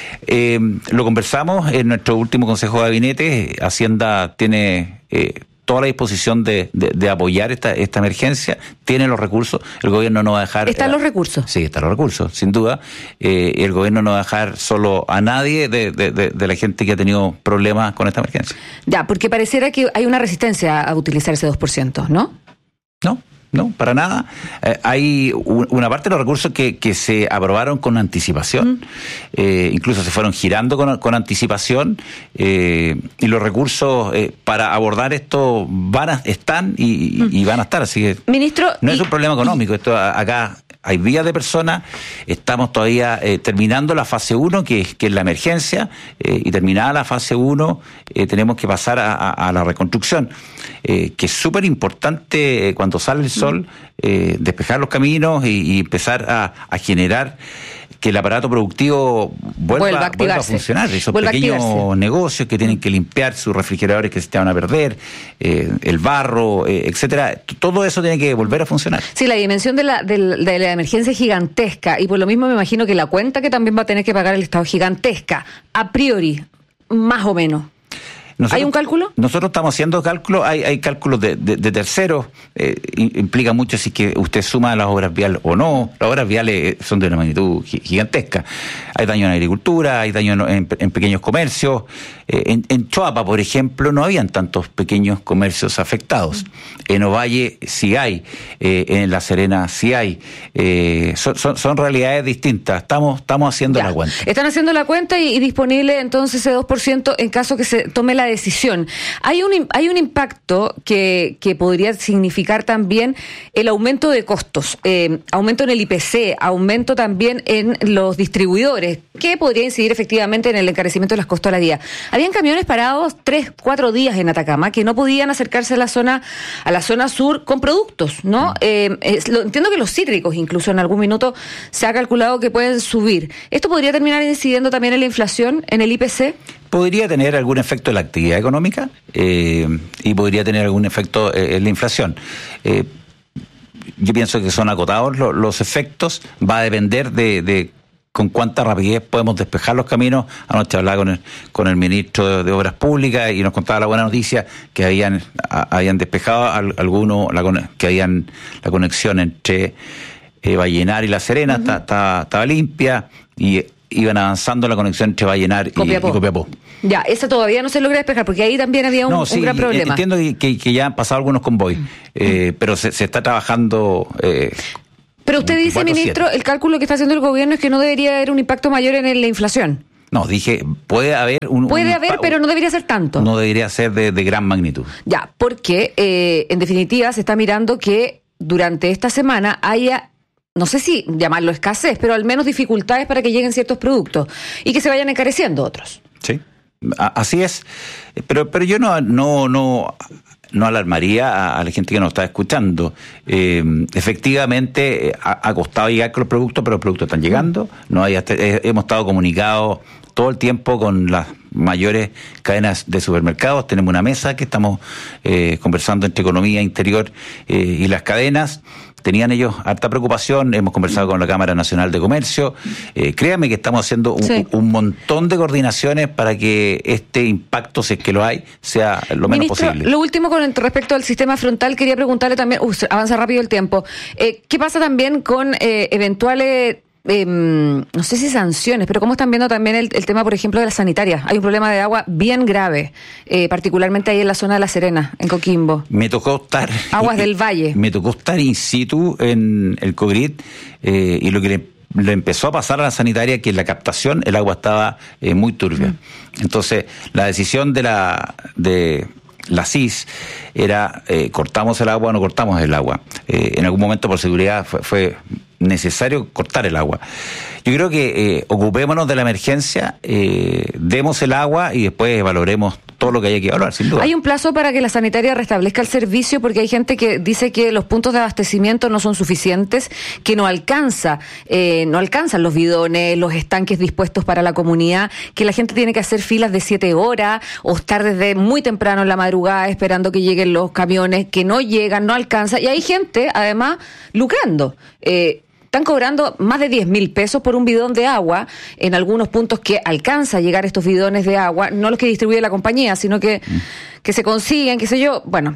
Lo conversamos en nuestro último Consejo de Gabinete. Hacienda tiene toda la disposición de apoyar esta emergencia, tiene los recursos, el gobierno no va a dejar... ¿Están los recursos? Sí, están los recursos, sin duda. El gobierno no va a dejar solo a nadie de la gente que ha tenido problemas con esta emergencia. Ya, porque pareciera que hay una resistencia a utilizar ese 2%, ¿no? No, para nada. Hay una parte de los recursos que se aprobaron con anticipación, incluso se fueron girando con anticipación, y los recursos para abordar esto están y van a estar, así que Ministro, no es un problema económico. Esto acá hay vías de personas, estamos todavía terminando la fase 1, que es la emergencia, y terminada la fase 1 tenemos que pasar a la reconstrucción, que es súper importante cuando sale el sol, despejar los caminos y empezar a generar que el aparato productivo vuelva a funcionar. Esos pequeños negocios que tienen que limpiar sus refrigeradores que se te van a perder, el barro, etcétera, todo eso tiene que volver a funcionar. Sí, la dimensión de la emergencia es gigantesca, y por lo mismo me imagino que la cuenta que también va a tener que pagar el Estado es gigantesca, a priori, más o menos. ¿Hay un cálculo? Nosotros estamos haciendo cálculos, hay cálculos de terceros, implica mucho si que usted suma las obras viales o no. Las obras viales son de una magnitud gigantesca. Hay daño en la agricultura, hay daño en pequeños comercios. En Choapa, por ejemplo, no habían tantos pequeños comercios afectados. En Ovalle sí hay, en La Serena sí hay. Son realidades distintas. Estamos haciendo la cuenta. Están haciendo la cuenta y disponible entonces ese 2% en caso que se tome la decisión. Hay un impacto que podría significar también el aumento de costos, aumento en el IPC, aumento también en los distribuidores, que podría incidir efectivamente en el encarecimiento de las costos a la día. Habían camiones parados 3-4 días en Atacama que no podían acercarse a la zona sur con productos, ¿no? Entiendo que los cítricos incluso en algún minuto se ha calculado que pueden subir. ¿Esto podría terminar incidiendo también en la inflación, en el IPC? Podría tener algún efecto en la actividad económica y podría tener algún efecto en la inflación. Yo pienso que son acotados los efectos. Va a depender de con cuánta rapidez podemos despejar los caminos. Anoche hablaba con el ministro de Obras Públicas y nos contaba la buena noticia que habían despejado algunos, la conexión entre Vallenar y La Serena, estaba limpia, y iban avanzando la conexión entre Vallenar y Copiapó. Ya, esa todavía no se logra despejar, porque ahí también había un gran problema. Entiendo que ya han pasado algunos convoys, pero se está trabajando... Pero usted dice, ministro, el cálculo que está haciendo el gobierno es que no debería haber un impacto mayor en la inflación. No, dije, puede haber pero no debería ser tanto. No debería ser de gran magnitud. Ya, porque en definitiva se está mirando que durante esta semana haya, no sé si llamarlo escasez, pero al menos dificultades para que lleguen ciertos productos y que se vayan encareciendo otros. Sí, así es. Pero yo no alarmaría a la gente que nos está escuchando. Efectivamente, ha costado llegar con los productos, pero los productos están llegando. Hemos estado comunicados todo el tiempo con las mayores cadenas de supermercados. Tenemos una mesa que estamos conversando entre Economía, Interior y las cadenas. Tenían ellos harta preocupación, hemos conversado con la Cámara Nacional de Comercio. Créanme que estamos haciendo un montón de coordinaciones para que este impacto, si es que lo hay, sea lo menos posible. Lo último con respecto al sistema frontal, quería preguntarle también, avanza rápido el tiempo, ¿qué pasa también con eventuales... no sé si sanciones, pero cómo están viendo también el tema, por ejemplo, de las sanitarias? Hay un problema de agua bien grave, particularmente ahí en la zona de La Serena, en Coquimbo. Me tocó estar... Aguas del Valle. Me tocó estar in situ en el Cogrit, y lo que le empezó a pasar a la sanitaria, que en la captación el agua estaba muy turbia. Entonces, la decisión de la CIS era cortamos el agua o no cortamos el agua. En algún momento, por seguridad, fue necesario cortar el agua. Yo creo que ocupémonos de la emergencia, demos el agua y después valoremos todo lo que haya que evaluar, sin duda. Hay un plazo para que la sanitaria restablezca el servicio, porque hay gente que dice que los puntos de abastecimiento no son suficientes, que no alcanzan los bidones, los estanques dispuestos para la comunidad, que la gente tiene que hacer filas de 7 horas o estar desde muy temprano en la madrugada esperando que lleguen los camiones, que no llegan, no alcanza, y hay gente, además, lucrando. Están cobrando más de 10.000 pesos por un bidón de agua en algunos puntos que alcanza a llegar estos bidones de agua, no los que distribuye la compañía, sino que se consiguen, qué sé yo. Bueno,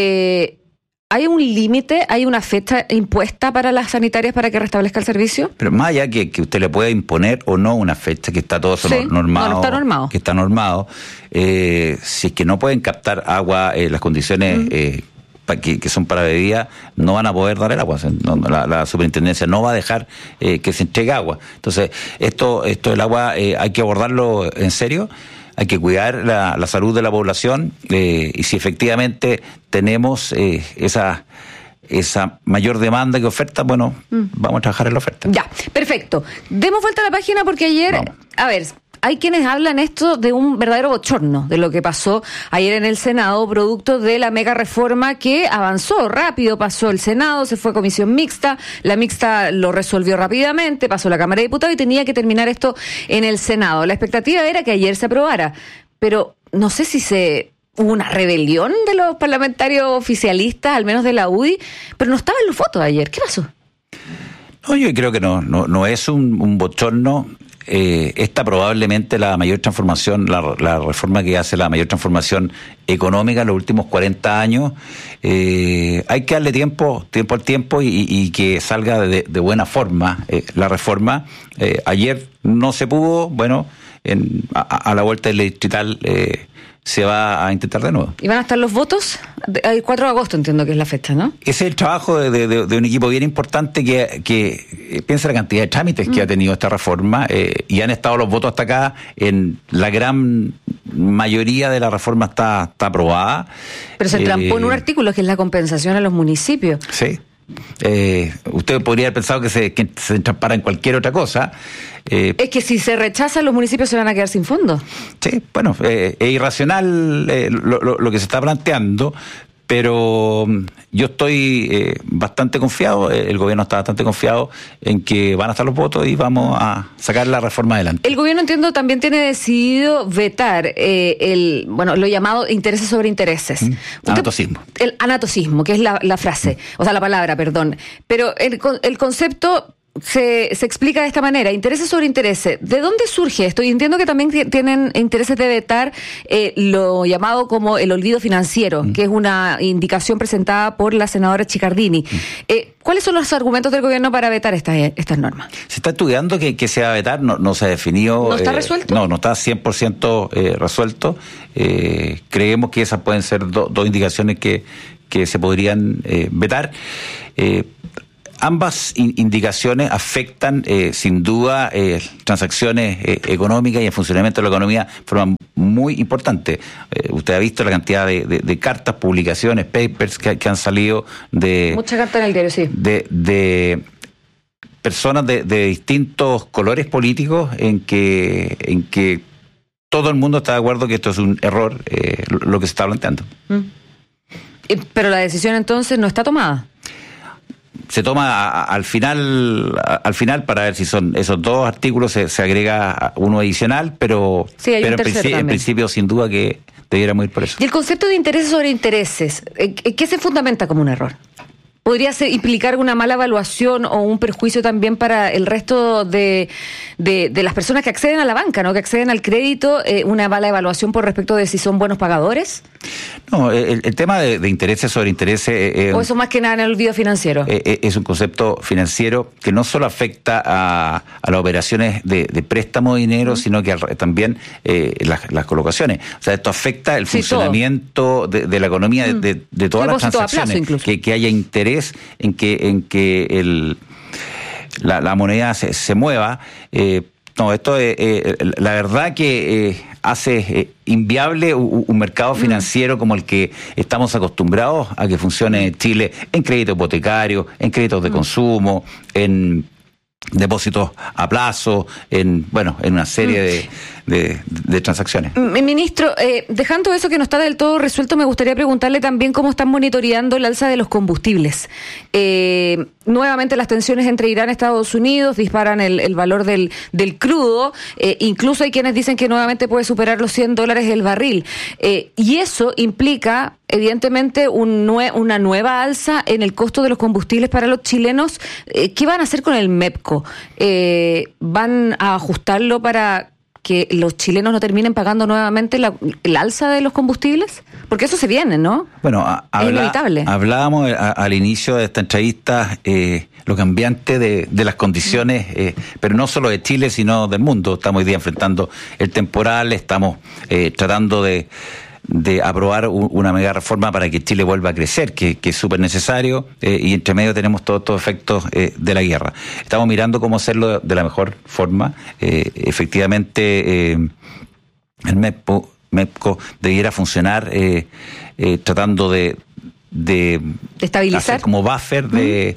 ¿hay un límite, hay una fecha impuesta para las sanitarias para que restablezca el servicio? Pero más allá que usted le pueda imponer o no una fecha, que está todo normado. No está normado. Que está normado. Si es que no pueden captar agua, las condiciones... que son para bebida, no van a poder dar el agua. La superintendencia no va a dejar que se entregue agua. Entonces, esto del agua hay que abordarlo en serio, hay que cuidar la salud de la población, y si efectivamente tenemos esa mayor demanda que oferta, bueno, vamos a trabajar en la oferta. Ya, perfecto. Demos vuelta a la página porque ayer, a ver... Hay quienes hablan esto de un verdadero bochorno de lo que pasó ayer en el Senado, producto de la mega reforma que avanzó rápido, pasó el Senado, se fue a comisión mixta, la mixta lo resolvió rápidamente, pasó a la Cámara de Diputados y tenía que terminar esto en el Senado. La expectativa era que ayer se aprobara, pero no sé si hubo una rebelión de los parlamentarios oficialistas, al menos de la UDI, pero no estaban los votos ayer. ¿Qué pasó? No, yo creo que no es un bochorno. Esta probablemente la mayor transformación, la reforma que hace la mayor transformación económica en los últimos 40 años. Hay que darle tiempo al tiempo y que salga de buena forma la reforma. Ayer no se pudo, bueno, a la vuelta del distrital se va a intentar de nuevo. ¿Y van a estar los votos? El 4 de agosto entiendo que es la fecha, ¿no? Ese es el trabajo de un equipo bien importante que piensa la cantidad de trámites que ha tenido esta reforma, y han estado los votos hasta acá en la gran mayoría de la reforma está aprobada. Pero se entrampó en un artículo que es la compensación a los municipios. Sí. Usted podría haber pensado que se entrampara en cualquier otra cosa. Es que si se rechaza, los municipios se van a quedar sin fondos. Sí, bueno, es irracional lo que se está planteando, pero yo estoy bastante confiado, el gobierno está bastante confiado en que van a estar los votos y vamos a sacar la reforma adelante. El gobierno, entiendo, también tiene decidido vetar lo llamado intereses sobre intereses. Anatocismo. El anatocismo, que es la frase, o sea, la palabra, perdón. Pero el concepto se explica de esta manera: intereses sobre intereses. ¿De dónde surge esto? Y entiendo que también tienen intereses de vetar lo llamado como el olvido financiero, que es una indicación presentada por la senadora Chiccardini. ¿Cuáles son los argumentos del gobierno para vetar estas normas? Se está estudiando que se va a vetar, no se ha definido. ¿No está resuelto? No está 100% resuelto. Creemos que esas pueden ser dos indicaciones que se podrían vetar. Ambas indicaciones afectan sin duda transacciones económicas y el funcionamiento de la economía de forma muy importante. Usted ha visto la cantidad de cartas, publicaciones, papers que han salido de... Mucha carta en el diario, sí. De personas de distintos colores políticos en que todo el mundo está de acuerdo que esto es un error, lo que se está planteando. Pero la decisión entonces no está tomada. Se toma al final para ver si son esos dos artículos, se agrega uno adicional, pero en principio sin duda que debiéramos ir por eso. ¿Y el concepto de intereses sobre intereses, qué se fundamenta como un error? ¿Podría implicar una mala evaluación o un perjuicio también para el resto de las personas que acceden a la banca, ¿no? Que acceden al crédito, una mala evaluación por respecto de si son buenos pagadores? No, el tema de intereses sobre intereses... ¿O eso más que nada en el olvido financiero? Es un concepto financiero que no solo afecta a las operaciones de préstamo de dinero, sino que también las colocaciones. O sea, esto afecta el funcionamiento de la economía, de todas las transacciones, que haya interés en que la moneda se mueva. Esto la verdad que hace inviable un mercado financiero como el que estamos acostumbrados a que funcione en Chile, en crédito hipotecario, en créditos de consumo, en depósitos a plazo, en una serie de transacciones. Ministro, dejando eso que no está del todo resuelto, me gustaría preguntarle también cómo están monitoreando el alza de los combustibles. Nuevamente las tensiones entre Irán y Estados Unidos disparan el valor del crudo, incluso hay quienes dicen que nuevamente puede superar los $100 el barril, y eso implica evidentemente una nueva alza en el costo de los combustibles para los chilenos. ¿Qué van a hacer con el MEPCO? ¿Van a ajustarlo para que los chilenos no terminen pagando nuevamente el alza de los combustibles? Porque eso se viene, ¿no? Bueno, es inevitable. Hablábamos al inicio de esta entrevista lo cambiante de las condiciones, pero no solo de Chile, sino del mundo. Estamos hoy día enfrentando el temporal, estamos tratando de aprobar una mega reforma para que Chile vuelva a crecer, que es súper necesario, y entre medio tenemos todos estos efectos de la guerra. Estamos mirando cómo hacerlo de la mejor forma. Efectivamente, el MEPCO debiera funcionar tratando de estabilizar, hacer como buffer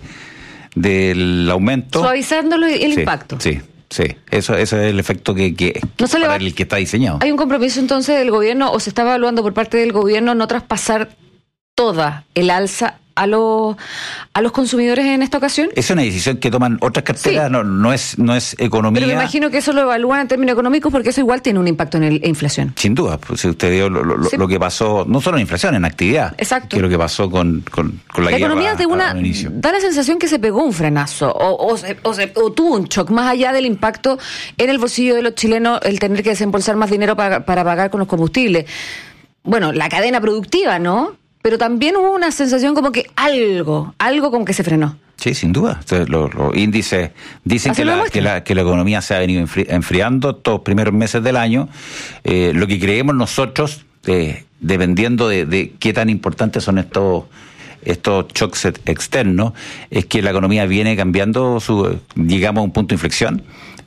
del aumento. Suavizándolo el impacto. Sí, eso es el efecto que para el que está diseñado. ¿Hay un compromiso entonces del gobierno o se está evaluando por parte del gobierno no traspasar toda el alza a los consumidores en esta ocasión? Es una decisión que toman otras carteras, sí. no es economía. Pero me imagino que eso lo evalúan en términos económicos porque eso igual tiene un impacto en la inflación. Sin duda, pues si usted vio lo que pasó, no solo en inflación, en actividad. Exacto. Que es lo que pasó con la guerra. La economía da la sensación que se pegó un frenazo o tuvo un shock, más allá del impacto en el bolsillo de los chilenos, el tener que desembolsar más dinero para pagar con los combustibles. Bueno, la cadena productiva, ¿no? Pero también hubo una sensación como que algo como que se frenó. Sí, sin duda. Entonces, los índices dicen que la economía se ha venido enfriando estos primeros meses del año. Lo que creemos nosotros, dependiendo de qué tan importantes son estos shocks externos, es que la economía viene cambiando llegamos a un punto de inflexión.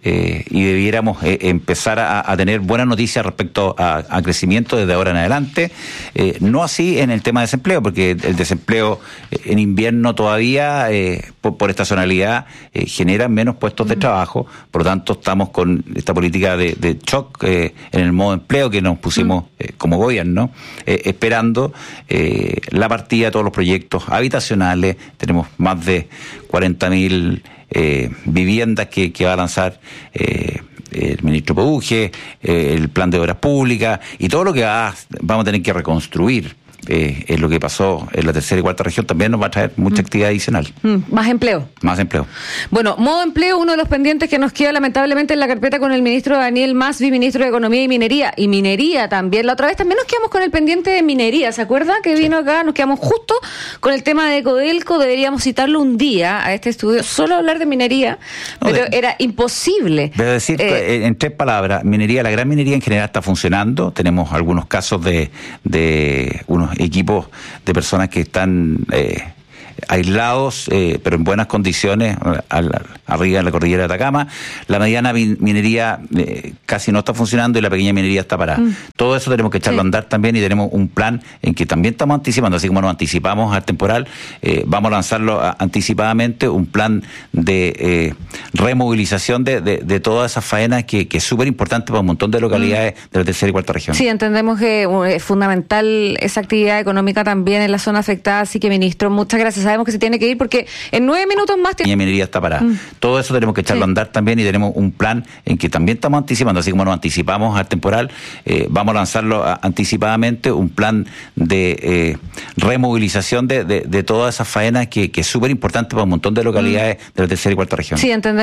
y debiéramos empezar a tener buenas noticias respecto a crecimiento desde ahora en adelante. No así en el tema de desempleo, porque el desempleo en invierno todavía, por estacionalidad, genera menos puestos de trabajo. Por lo tanto, estamos con esta política de shock en el modo empleo que nos pusimos como gobierno, esperando la partida de todos los proyectos habitacionales. Tenemos más de 40.000 viviendas que va a lanzar el ministro Peúge, el plan de obras públicas y todo lo que vamos a tener que reconstruir. Es lo que pasó en la tercera y cuarta región, también nos va a traer mucha actividad adicional. Más empleo. Más empleo. Bueno, modo empleo, uno de los pendientes que nos queda lamentablemente en la carpeta con el ministro Daniel Masvi, ministro de Economía y Minería. Y minería también. La otra vez también nos quedamos con el pendiente de minería. ¿Se acuerdan que vino acá? Nos quedamos justo con el tema de Codelco. Deberíamos citarlo un día a este estudio, solo hablar de minería, pero era imposible. Debo decir, en 3 palabras, minería, la gran minería en general está funcionando. Tenemos algunos casos de unos equipos de personas que están aislados, pero en buenas condiciones, arriba en la cordillera de Atacama. La mediana minería casi no está funcionando y la pequeña minería está parada. Todo eso tenemos que echarlo a andar también y tenemos un plan en que también estamos anticipando, así como nos anticipamos al temporal, vamos a lanzarlo anticipadamente, un plan de removilización de todas esas faenas que es súper importante para un montón de localidades de la tercera y cuarta región. Sí, entendemos que es fundamental esa actividad económica también en la zona afectada, así que, ministro, muchas gracias. Sabemos que se tiene que ir porque en 9 minutos más... La minería está parada. Todo eso tenemos que echarlo a andar también y tenemos un plan en que también estamos anticipando, así como nos anticipamos al temporal, vamos a lanzarlo anticipadamente, un plan de removilización de todas esas faenas que es súper importante para un montón de localidades de la tercera y cuarta región. Sí, entendemos.